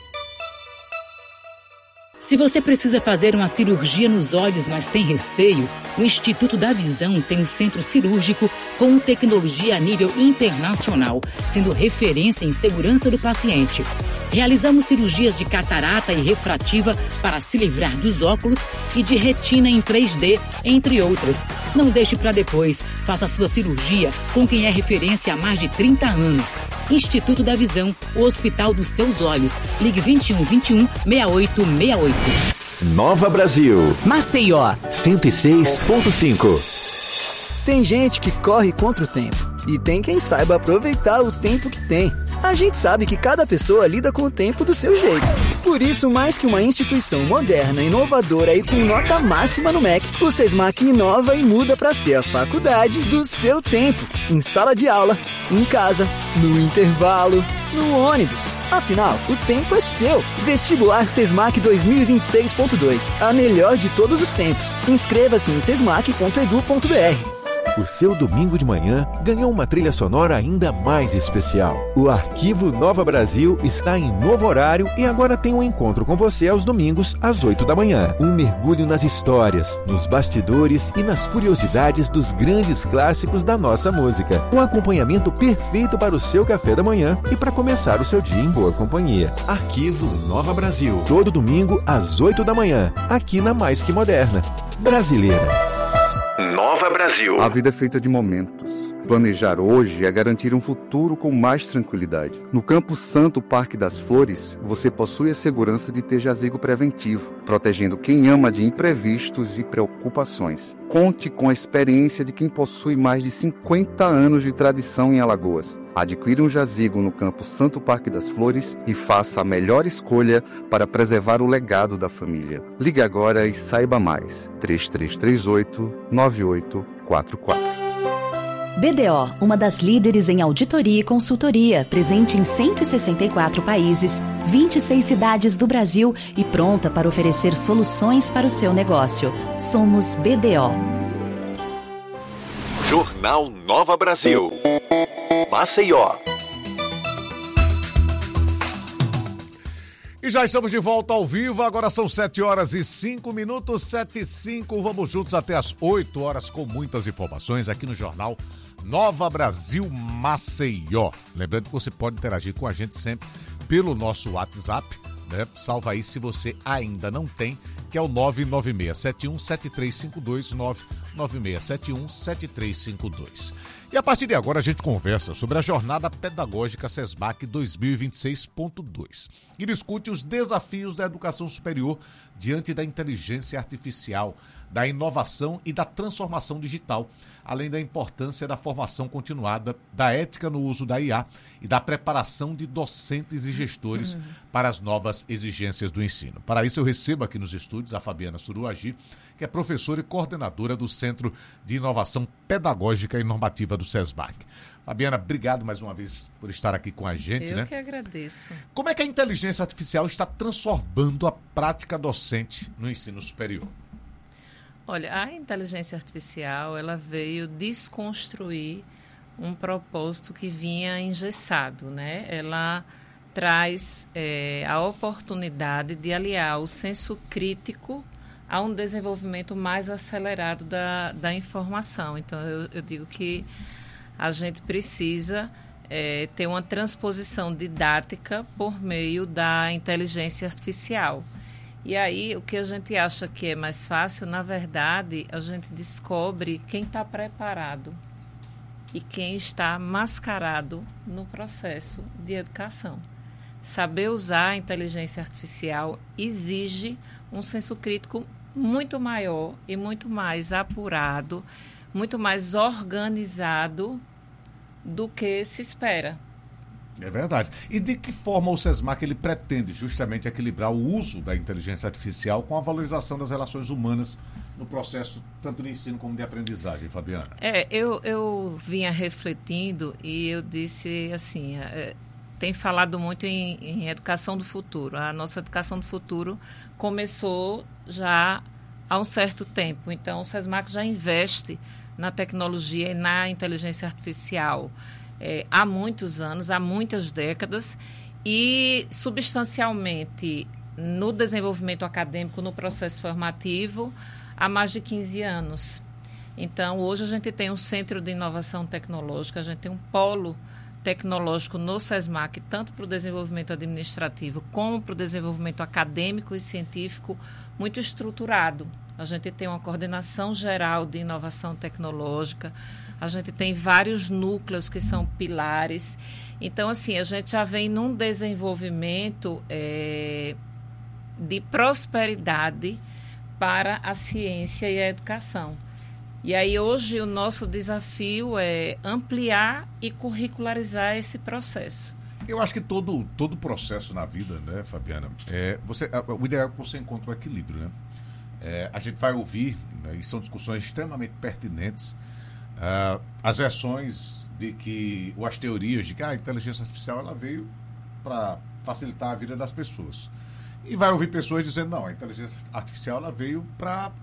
Se você precisa fazer uma cirurgia nos olhos, mas tem receio, o Instituto da Visão tem um centro cirúrgico com tecnologia a nível internacional, sendo referência em segurança do paciente. Realizamos cirurgias de catarata e refrativa para se livrar dos óculos e de retina em três D, entre outras. Não deixe para depois. Faça sua cirurgia com quem é referência há mais de trinta anos. Instituto da Visão, o Hospital dos Seus Olhos. Ligue vinte e um, vinte e um, sessenta e oito sessenta e oito. Nova Brasil. Maceió. cento e seis ponto cinco. Tem gente que corre contra o tempo e tem quem saiba aproveitar o tempo que tem. A gente sabe que cada pessoa lida com o tempo do seu jeito. Por isso, mais que uma instituição moderna, inovadora e com nota máxima no M E C, o SESMAC inova e muda para ser a faculdade do seu tempo. Em sala de aula, em casa, no intervalo, no ônibus. Afinal, o tempo é seu. Vestibular SESMAC dois mil e vinte e seis ponto dois. A melhor de todos os tempos. Inscreva-se em sesmac ponto edu ponto br. O seu domingo de manhã ganhou uma trilha sonora ainda mais especial. O Arquivo Nova Brasil está em novo horário e agora tem um encontro com você aos domingos às oito da manhã. Um mergulho nas histórias, nos bastidores e nas curiosidades dos grandes clássicos da nossa música. Um acompanhamento perfeito para o seu café da manhã e para começar o seu dia em boa companhia. Arquivo Nova Brasil. Todo domingo às oito da manhã, aqui na Mais Que Moderna. Brasileira. Nova Brasil. A vida é feita de momentos. Planejar hoje é garantir um futuro com mais tranquilidade. No Campo Santo Parque das Flores, você possui a segurança de ter jazigo preventivo, protegendo quem ama de imprevistos e preocupações. Conte com a experiência de quem possui mais de cinquenta anos de tradição em Alagoas. Adquira um jazigo no Campo Santo Parque das Flores e faça a melhor escolha para preservar o legado da família. Ligue agora e saiba mais. três três três oito, nove oito quatro quatro. B D O, uma das líderes em auditoria e consultoria, presente em cento e sessenta e quatro países, vinte e seis cidades do Brasil e pronta para oferecer soluções para o seu negócio. Somos B D O. Jornal Nova Brasil. Maceió. E já estamos de volta ao vivo, agora são sete horas e cinco minutos, sete e cinco, vamos juntos até as oito horas com muitas informações aqui no Jornal Nova Brasil Maceió. Lembrando que você pode interagir com a gente sempre pelo nosso WhatsApp, né? Salva aí se você ainda não tem, que é o nove nove seis sete um sete três cinco dois, nove nove seis sete um sete três cinco dois. E a partir de agora a gente conversa sobre a Jornada Pedagógica SESMAC dois mil e vinte e seis ponto dois e discute os desafios da educação superior diante da inteligência artificial, da inovação e da transformação digital, além da importância da formação continuada, da ética no uso da I A e da preparação de docentes e gestores uhum. para as novas exigências do ensino. Para isso eu recebo aqui nos estúdios a Fabiana Suruagi, que é professora e coordenadora do Centro de Inovação Pedagógica e Normativa do SESMAC. Fabiana, obrigado mais uma vez por estar aqui com a gente. Eu né? que agradeço. Como é que a inteligência artificial está transformando a prática docente no ensino superior? Olha, a inteligência artificial, ela veio desconstruir um propósito que vinha engessado, né? Ela traz é, a oportunidade de aliar o senso crítico a um desenvolvimento mais acelerado da, da informação. Então, eu, eu digo que a gente precisa é, ter uma transposição didática por meio da inteligência artificial. E aí, o que a gente acha que é mais fácil, na verdade, a gente descobre quem está preparado e quem está mascarado no processo de educação. Saber usar a inteligência artificial exige um senso crítico muito maior e muito mais apurado, muito mais organizado do que se espera. É verdade. E de que forma o SESMAC ele pretende justamente equilibrar o uso da inteligência artificial com a valorização das relações humanas no processo tanto de ensino como de aprendizagem, Fabiana? É, eu, eu vinha refletindo e eu disse assim, é, tem falado muito em, em educação do futuro. A nossa educação do futuro começou já há um certo tempo. Então, o SESMAC já investe na tecnologia e na inteligência artificial É, há muitos anos, há muitas décadas, e substancialmente no desenvolvimento acadêmico, no processo formativo, há mais de quinze anos. Então, hoje a gente tem um centro de inovação tecnológica, a gente tem um polo tecnológico no SESMAC, tanto para o desenvolvimento administrativo como para o desenvolvimento acadêmico e científico, muito estruturado. A gente tem uma coordenação geral de inovação tecnológica, a gente tem vários núcleos que são pilares. Então, assim, a gente já vem num desenvolvimento é, de prosperidade para a ciência e a educação. E aí, hoje, o nosso desafio é ampliar e curricularizar esse processo. Eu acho que todo todo processo na vida, né, Fabiana, é, você, o ideal é que você encontre um equilíbrio, né? É, a gente vai ouvir, né, e são discussões extremamente pertinentes, uh, as versões de que, ou as teorias de que a inteligência artificial ela veio para facilitar a vida das pessoas. E vai ouvir pessoas dizendo, não, a inteligência artificial ela veio para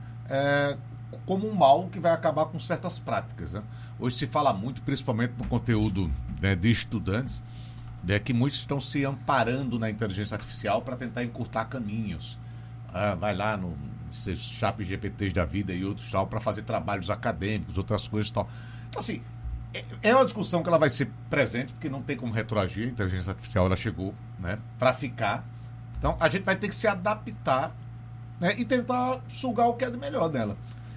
é, como um mal que vai acabar com certas práticas, né? Hoje se fala muito, principalmente no conteúdo, né, de estudantes, né, que muitos estão se amparando na inteligência artificial para tentar encurtar caminhos. Ah, vai lá no seus chat G P Ts da vida e outros tal, para fazer trabalhos acadêmicos, outras coisas e tal. Então, assim, é, é uma discussão que ela vai ser presente, porque não tem como retroagir, a inteligência artificial ela chegou, né, para ficar. Então, a gente vai ter que se adaptar, né, e tentar sugar o que é de melhor dela.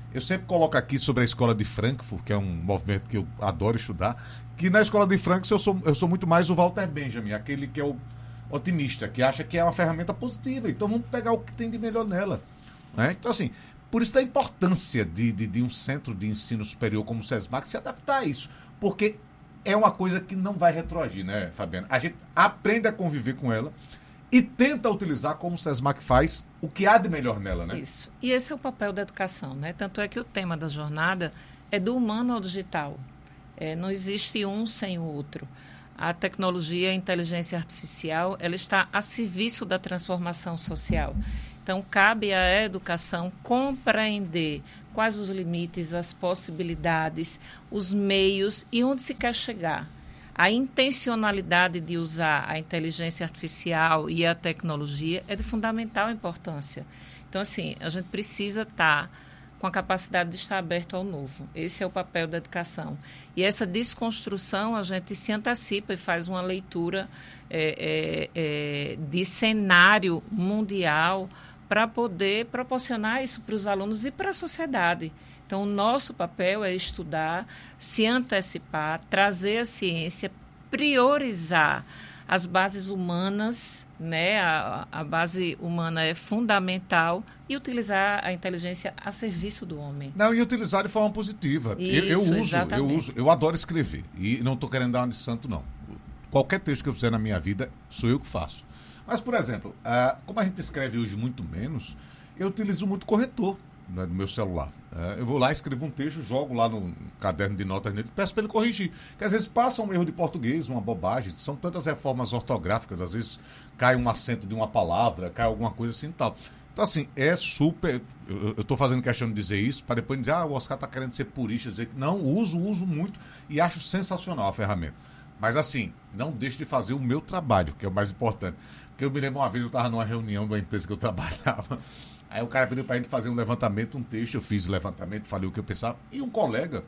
Eu sempre coloco aqui sobre a escola de Frankfurt, que é um movimento que eu adoro estudar, que na escola de Frankfurt eu sou, eu sou muito mais o Walter Benjamin, aquele que é o otimista, que acha que é uma ferramenta positiva. Então vamos pegar o que tem de melhor nela. Né? Então, assim, por isso da importância de, de, de um centro de ensino superior como o SESMAC se adaptar a isso. Porque é uma coisa que não vai retroagir, né, Fabiana? A gente aprende a conviver com ela e tenta utilizar, como o SESMAC faz, o que há de melhor nela, né? Isso. E esse é o papel da educação, né? Tanto é que o tema da jornada é do humano ao digital. É, não existe um sem o outro. A tecnologia, a inteligência artificial, ela está a serviço da transformação social. Então, cabe à educação compreender quais os limites, as possibilidades, os meios e onde se quer chegar. A intencionalidade de usar a inteligência artificial e a tecnologia é de fundamental importância. Então, assim, a gente precisa estar com a capacidade de estar aberto ao novo. Esse é o papel da educação. E essa desconstrução, a gente se antecipa e faz uma leitura é, é, é, de cenário mundial para poder proporcionar isso para os alunos e para a sociedade. Então, o nosso papel é estudar, se antecipar, trazer a ciência, priorizar as bases humanas, né? A, a base humana é fundamental e utilizar a inteligência a serviço do homem. Não, e utilizar de forma positiva. Isso, eu, eu uso, exatamente. eu uso, eu adoro escrever e não estou querendo dar uma de santo, não. Qualquer texto que eu fizer na minha vida, sou eu que faço. Mas, por exemplo, uh, como a gente escreve hoje muito menos, eu utilizo muito corretor, né, no meu celular. Uh, eu vou lá, escrevo um texto, jogo lá no caderno de notas nele, peço para ele corrigir. Porque às vezes passa um erro de português, uma bobagem, são tantas reformas ortográficas, às vezes cai um acento de uma palavra, cai alguma coisa assim e tal. Então, assim, é super... Eu estou fazendo questão de dizer isso, para depois dizer, ah, o Oscar está querendo ser purista, dizer que não, uso, uso muito e acho sensacional a ferramenta. Mas, assim, não deixe de fazer o meu trabalho, que é o mais importante. Porque eu me lembro uma vez, eu estava numa reunião de uma empresa que eu trabalhava, aí o cara pediu para a gente fazer um levantamento, um texto, eu fiz o levantamento, falei o que eu pensava, e um colega,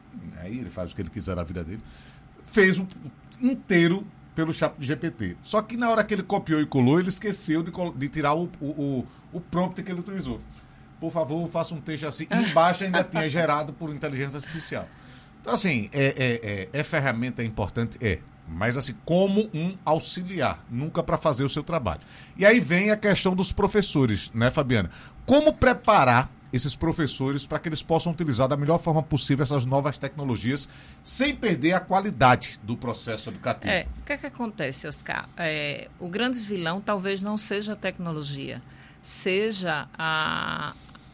aí ele faz o que ele quiser na vida dele, fez um inteiro pelo chat G P T. Só que na hora que ele copiou e colou, ele esqueceu de, de tirar o, o, o, o prompt que ele utilizou. Por favor, faça um texto assim. E embaixo ainda tinha gerado por inteligência artificial. Então, assim, é, é, é, é ferramenta importante? É. Mas, assim, como um auxiliar, nunca para fazer o seu trabalho. E aí vem a questão dos professores, né, Fabiana? Como preparar esses professores para que eles possam utilizar da melhor forma possível essas novas tecnologias sem perder a qualidade do processo educativo? É, o que é que acontece, Oscar? É, o grande vilão talvez não seja a tecnologia, seja a,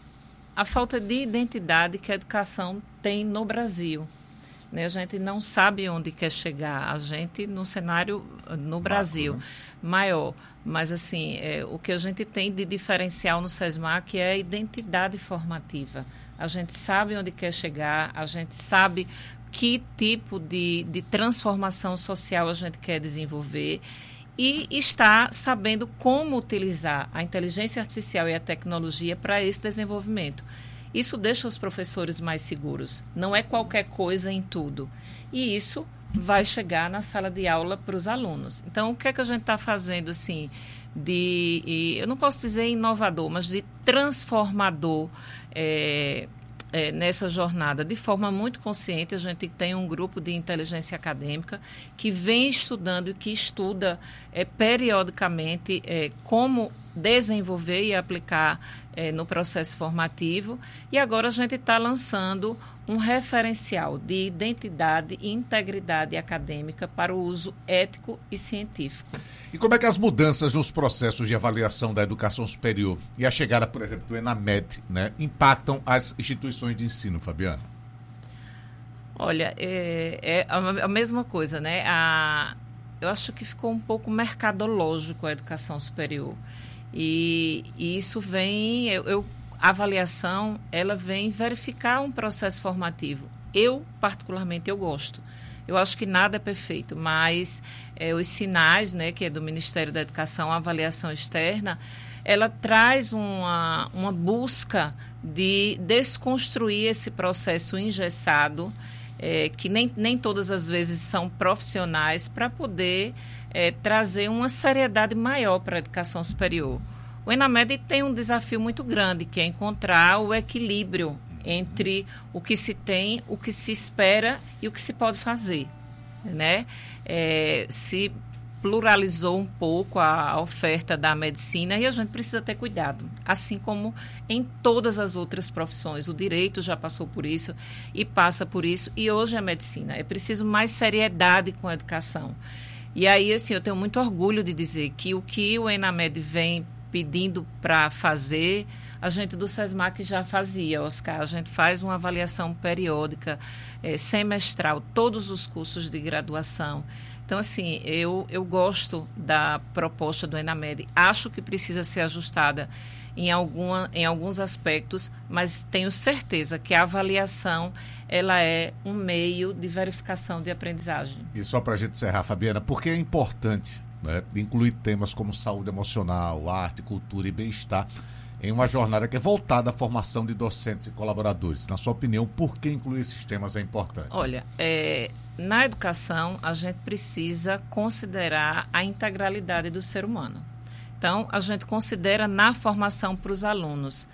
a falta de identidade que a educação tem no Brasil. Né? A gente não sabe onde quer chegar, a gente no cenário no Brasil Marco, né? maior. Mas, assim, é, o que a gente tem de diferencial no SESMAC é a identidade formativa. A gente sabe onde quer chegar, a gente sabe que tipo de, de transformação social a gente quer desenvolver e está sabendo como utilizar a inteligência artificial e a tecnologia para esse desenvolvimento. Isso deixa os professores mais seguros. Não é qualquer coisa em tudo. E isso vai chegar na sala de aula para os alunos. Então, o que é que a gente está fazendo, assim, de, e, eu não posso dizer inovador, mas de transformador é, é, nessa jornada? De forma muito consciente, a gente tem um grupo de inteligência acadêmica que vem estudando e que estuda é, periodicamente é, como desenvolver e aplicar é, no processo formativo. E agora a gente está lançando um referencial de identidade e integridade acadêmica para o uso ético e científico. E como é que as mudanças nos processos de avaliação da educação superior e a chegada, por exemplo, do ENAMED, né, impactam as instituições de ensino, Fabiana? Olha, é, é a mesma coisa, né? A, eu acho que ficou um pouco mercadológico a educação superior. E, e isso vem... Eu, eu, a avaliação, ela vem verificar um processo formativo. Eu, particularmente, eu gosto. Eu acho que nada é perfeito, mas é, os sinais, né, que é do Ministério da Educação, a avaliação externa, ela traz uma, uma busca de desconstruir esse processo engessado, é, que nem, nem todas as vezes são profissionais, para poder é, trazer uma seriedade maior para a educação superior. O ENAMED tem um desafio muito grande, que é encontrar o equilíbrio entre o que se tem, o que se espera e o que se pode fazer, né? É, se pluralizou um pouco a, a oferta da medicina e a gente precisa ter cuidado, assim como em todas as outras profissões. O direito já passou por isso e passa por isso, e hoje a medicina. É preciso mais seriedade com a educação. E aí, assim, eu tenho muito orgulho de dizer que o que o ENAMED vem pedindo para fazer, a gente do SESMAC já fazia, Oscar. A gente faz uma avaliação periódica, é, semestral, todos os cursos de graduação. Então, assim, eu, eu gosto da proposta do ENAMED. Acho que precisa ser ajustada em, alguma, em alguns aspectos, mas tenho certeza que a avaliação ela é um meio de verificação de aprendizagem. E só para a gente encerrar, Fabiana, por que é importante, né, incluir temas como saúde emocional, arte, cultura e bem-estar em uma jornada que é voltada à formação de docentes e colaboradores? Na sua opinião, por que incluir esses temas é importante? Olha, é, na educação, a gente precisa considerar a integralidade do ser humano. Então, a gente considera na formação para os alunos.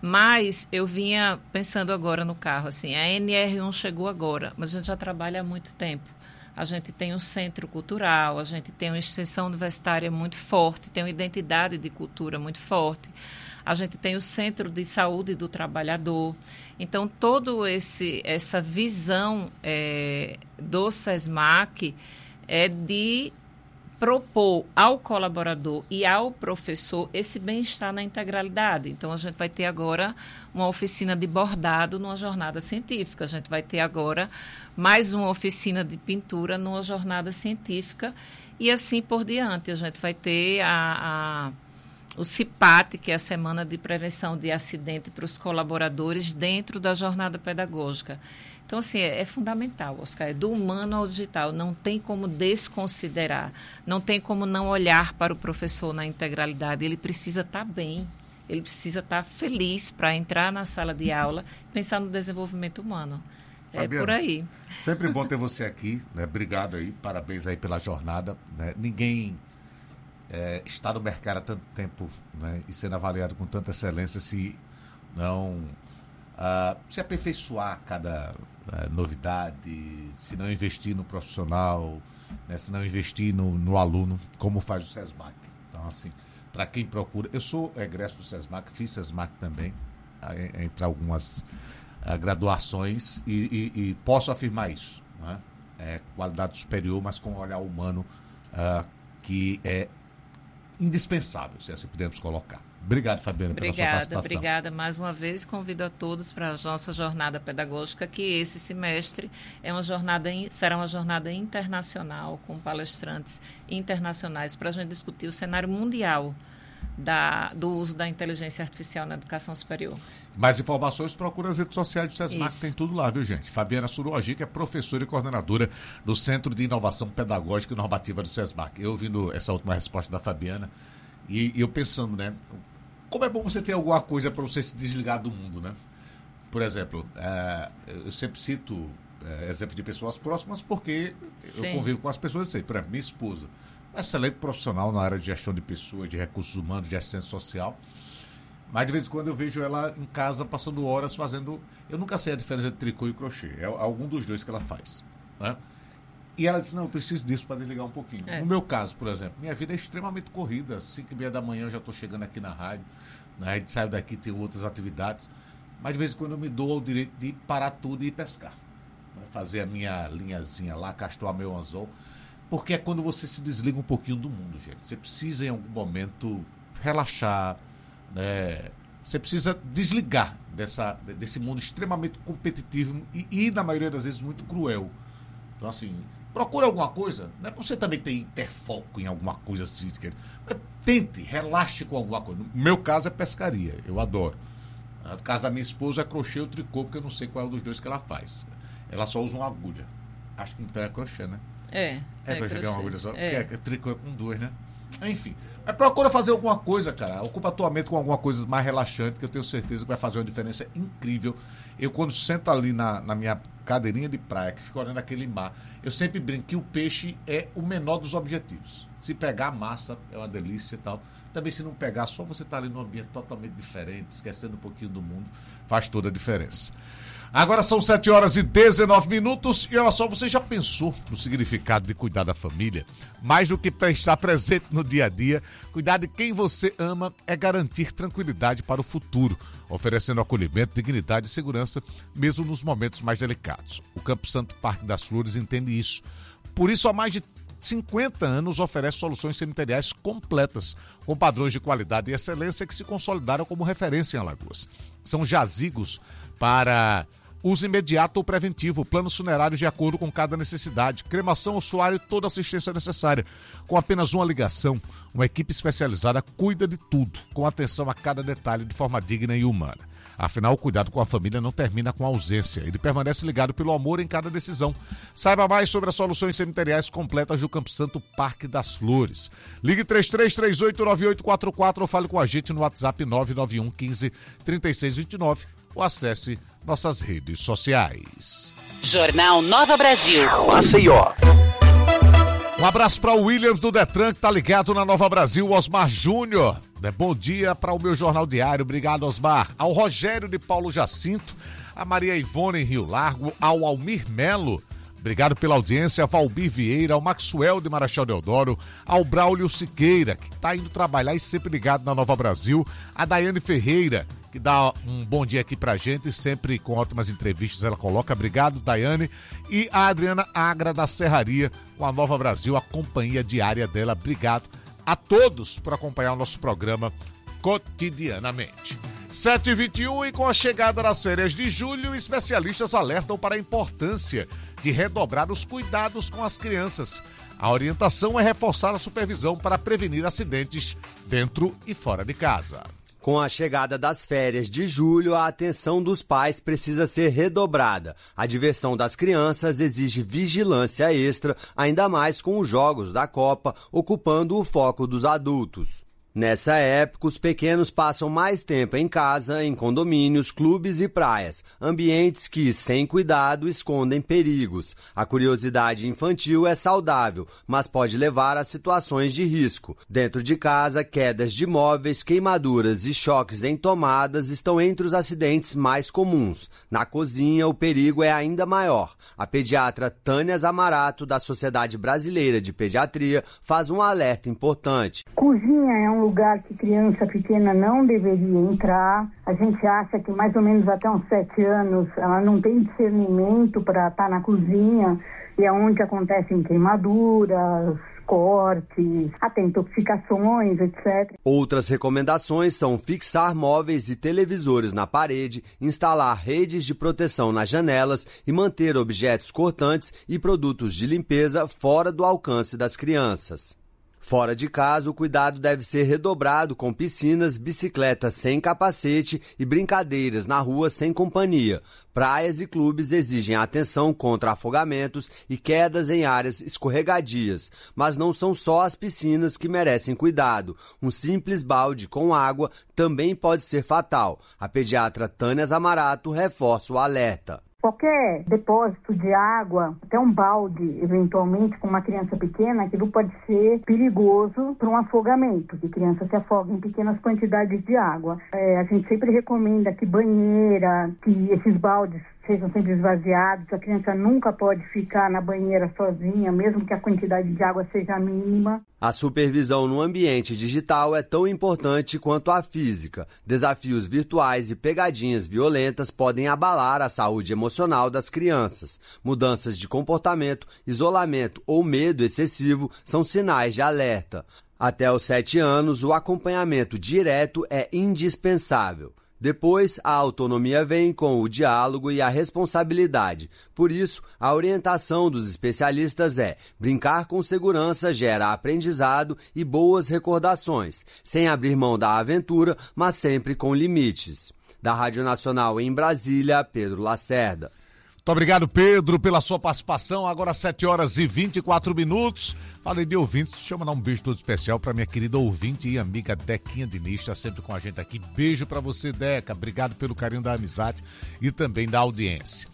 Mas eu vinha pensando agora no carro, assim, a N R um chegou agora, mas a gente já trabalha há muito tempo. A gente tem um centro cultural, a gente tem uma extensão universitária muito forte, tem uma identidade de cultura muito forte. A gente tem o Centro de Saúde do Trabalhador. Então, toda essa visão é, do SESMAC é de propor ao colaborador e ao professor esse bem-estar na integralidade. Então, a gente vai ter agora uma oficina de bordado numa jornada científica. A gente vai ter agora mais uma oficina de pintura numa jornada científica e assim por diante. A gente vai ter a... a o CIPAT, que é a Semana de Prevenção de Acidente para os colaboradores dentro da jornada pedagógica. Então, assim, é, é fundamental, Oscar, é do humano ao digital, não tem como desconsiderar, não tem como não olhar para o professor na integralidade, ele precisa estar bem, ele precisa estar feliz para entrar na sala de aula e pensar no desenvolvimento humano. É Fabiana, por aí. Sempre bom ter você aqui, né? Obrigado aí, parabéns aí pela jornada, né? Ninguém... É, estar no mercado há tanto tempo, né, e sendo avaliado com tanta excelência, se não uh, se aperfeiçoar a cada uh, novidade, se não investir no profissional, né, se não investir no, no aluno, como faz o SESMAC. Então, assim, para quem procura... Eu sou egresso do SESMAC, fiz SESMAC também, uh, entre algumas uh, graduações, e, e, e posso afirmar isso. Né? É qualidade superior, mas com um olhar humano uh, que é indispensável, se assim pudermos colocar. Obrigado, Fabiana, pela sua participação. Obrigada, obrigada mais uma vez. Convido a todos para a nossa jornada pedagógica, que esse semestre é uma jornada, será uma jornada internacional, com palestrantes internacionais, para a gente discutir o cenário mundial da, do uso da inteligência artificial na educação superior. Mais informações, procura as redes sociais do SESMAC, Isso. Tem tudo lá, viu, gente? Fabiana Suruagi, que é professora e coordenadora do Centro de Inovação Pedagógica e Normativa do SESMAC. Eu ouvindo essa última resposta da Fabiana e, e eu pensando, né, como é bom você ter alguma coisa para você se desligar do mundo, né? Por exemplo, é, eu sempre cito é, exemplo de pessoas próximas porque Sim. eu convivo com as pessoas, sei, por exemplo, minha esposa, excelente profissional na área de gestão de pessoas, de recursos humanos, de assistência social. Mas de vez em quando eu vejo ela em casa passando horas fazendo... Eu nunca sei a diferença entre tricô e crochê. É algum dos dois que ela faz. Né? E ela disse, não, eu preciso disso para desligar um pouquinho. É. No meu caso, por exemplo, minha vida é extremamente corrida. Às cinco e meia da manhã eu já estou chegando aqui na rádio. Né? Saio daqui, tenho outras atividades. Mas de vez em quando eu me dou ao direito de parar tudo e ir pescar. Né? Fazer a minha linhazinha lá, castoar meu anzol. Porque é quando você se desliga um pouquinho do mundo, gente. Você precisa, em algum momento, relaxar, né? Você precisa desligar dessa, desse mundo extremamente competitivo e, e, na maioria das vezes, muito cruel. Então, assim, procura alguma coisa. Não é para você também ter hiperfoco em alguma coisa assim. Mas tente, relaxe com alguma coisa. No meu caso é pescaria, eu adoro. No caso da minha esposa é crochê ou tricô, porque eu não sei qual é o dos dois que ela faz. Ela só usa uma agulha. Acho que então é crochê, né? É, é, é crochê, é uma agulha só. É. É, é tricô é com duas, né? Enfim. Mas procura fazer alguma coisa, cara. Ocupa a tua mente com alguma coisa mais relaxante, que eu tenho certeza que vai fazer uma diferença incrível. Eu, quando sento ali na, na minha cadeirinha de praia, que fica olhando aquele mar. Eu sempre brinco que o peixe é o menor dos objetivos. Se pegar massa, é uma delícia e tal. Também se não pegar, só você estar ali num ambiente totalmente diferente, esquecendo um pouquinho do mundo, faz toda a diferença. Agora são sete horas e dezenove minutos e olha só, você já pensou no significado de cuidar da família? Mais do que estar presente no dia a dia, cuidar de quem você ama é garantir tranquilidade para o futuro, oferecendo acolhimento, dignidade e segurança, mesmo nos momentos mais delicados. O Campo Santo Parque das Flores entende isso. Por isso, há mais de cinquenta anos oferece soluções cemiteriais completas, com padrões de qualidade e excelência que se consolidaram como referência em Alagoas. São jazigos para uso imediato ou preventivo, planos funerários de acordo com cada necessidade, cremação, ossuário e toda a assistência necessária. Com apenas uma ligação, uma equipe especializada cuida de tudo, com atenção a cada detalhe de forma digna e humana. Afinal, o cuidado com a família não termina com a ausência. Ele permanece ligado pelo amor em cada decisão. Saiba mais sobre as soluções cemiteriais completas do Campo Santo Parque das Flores. Ligue três três três oito nove oito quatro quatro ou fale com a gente no WhatsApp nove nove um um cinco três seis dois nove ou acesse nossas redes sociais. Jornal Nova Brasil. Maceió. Um abraço para o Williams do Detran, que tá ligado na Nova Brasil, Osmar Júnior. Bom dia para o meu Jornal Diário, obrigado Osmar. Ao Rogério de Paulo Jacinto, a Maria Ivone em Rio Largo, ao Almir Melo, obrigado pela audiência, ao Valbir Vieira, ao Maxwell de Marechal Deodoro, ao Braulio Siqueira, que está indo trabalhar e sempre ligado na Nova Brasil, a Daiane Ferreira, que dá um bom dia aqui pra gente, sempre com ótimas entrevistas ela coloca, obrigado Daiane, e a Adriana Agra da Serraria, com a Nova Brasil, a companhia diária dela, obrigado a todos por acompanhar o nosso programa cotidianamente. sete e vinte e um e com a chegada das férias de julho, especialistas alertam para a importância de redobrar os cuidados com as crianças. A orientação é reforçar a supervisão para prevenir acidentes dentro e fora de casa. Com a chegada das férias de julho, a atenção dos pais precisa ser redobrada. A diversão das crianças exige vigilância extra, ainda mais com os jogos da Copa ocupando o foco dos adultos. Nessa época, os pequenos passam mais tempo em casa, em condomínios, clubes e praias, ambientes que, sem cuidado, escondem perigos. A curiosidade infantil é saudável, mas pode levar a situações de risco. Dentro de casa, quedas de móveis, queimaduras e choques em tomadas estão entre os acidentes mais comuns. Na cozinha, o perigo é ainda maior. A pediatra Tânia Zamarato, da Sociedade Brasileira de Pediatria, faz um alerta importante. Cozinha é um lugar que criança pequena não deveria entrar. A gente acha que mais ou menos até uns sete anos ela não tem discernimento para estar na cozinha, e é onde acontecem queimaduras, cortes, até intoxicações, etcétera. Outras recomendações são fixar móveis e televisores na parede, instalar redes de proteção nas janelas e manter objetos cortantes e produtos de limpeza fora do alcance das crianças. Fora de casa, o cuidado deve ser redobrado com piscinas, bicicletas sem capacete e brincadeiras na rua sem companhia. Praias e clubes exigem atenção contra afogamentos e quedas em áreas escorregadias. Mas não são só as piscinas que merecem cuidado. Um simples balde com água também pode ser fatal. A pediatra Tânia Zamarato reforça o alerta. Qualquer depósito de água, até um balde, eventualmente, com uma criança pequena, aquilo pode ser perigoso para um afogamento, que criança se afoga em pequenas quantidades de água. É, a gente sempre recomenda que banheira, que esses baldes sejam sempre esvaziados. A criança nunca pode ficar na banheira sozinha, mesmo que a quantidade de água seja mínima. A supervisão no ambiente digital é tão importante quanto a física. Desafios virtuais e pegadinhas violentas podem abalar a saúde emocional das crianças. Mudanças de comportamento, isolamento ou medo excessivo são sinais de alerta. Até os sete anos, o acompanhamento direto é indispensável. Depois, a autonomia vem com o diálogo e a responsabilidade. Por isso, a orientação dos especialistas é: brincar com segurança gera aprendizado e boas recordações, sem abrir mão da aventura, mas sempre com limites. Da Rádio Nacional em Brasília, Pedro Lacerda. Muito obrigado, Pedro, pela sua participação. Agora sete horas e vinte e quatro minutos. Falei de ouvintes, deixa eu mandar um beijo todo especial para minha querida ouvinte e amiga Dequinha Diniz, está sempre com a gente aqui. Beijo para você, Deca. Obrigado pelo carinho da amizade e também da audiência.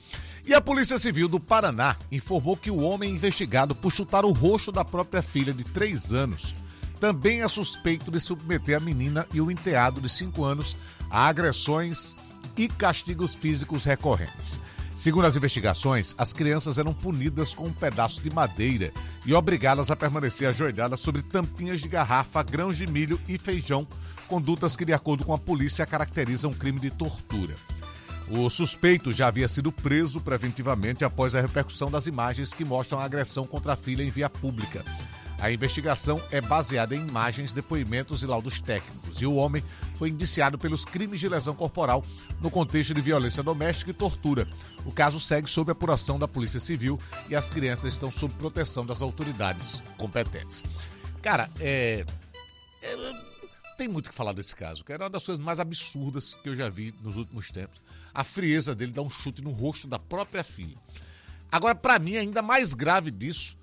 E a Polícia Civil do Paraná informou que o homem investigado por chutar o rosto da própria filha de três anos também é suspeito de submeter a menina e o enteado de cinco anos a agressões e castigos físicos recorrentes. Segundo as investigações, as crianças eram punidas com um pedaço de madeira e obrigadas a permanecer ajoelhadas sobre tampinhas de garrafa, grãos de milho e feijão, condutas que, de acordo com a polícia, caracterizam um crime de tortura. O suspeito já havia sido preso preventivamente após a repercussão das imagens que mostram a agressão contra a filha em via pública. A investigação é baseada em imagens, depoimentos e laudos técnicos, e o homem foi indiciado pelos crimes de lesão corporal no contexto de violência doméstica e tortura. O caso segue sob apuração da Polícia Civil e as crianças estão sob proteção das autoridades competentes. Cara, é... é... tem muito o que falar desse caso, que era uma das coisas mais absurdas que eu já vi nos últimos tempos. A frieza dele dar um chute no rosto da própria filha. Agora, pra mim, ainda mais grave disso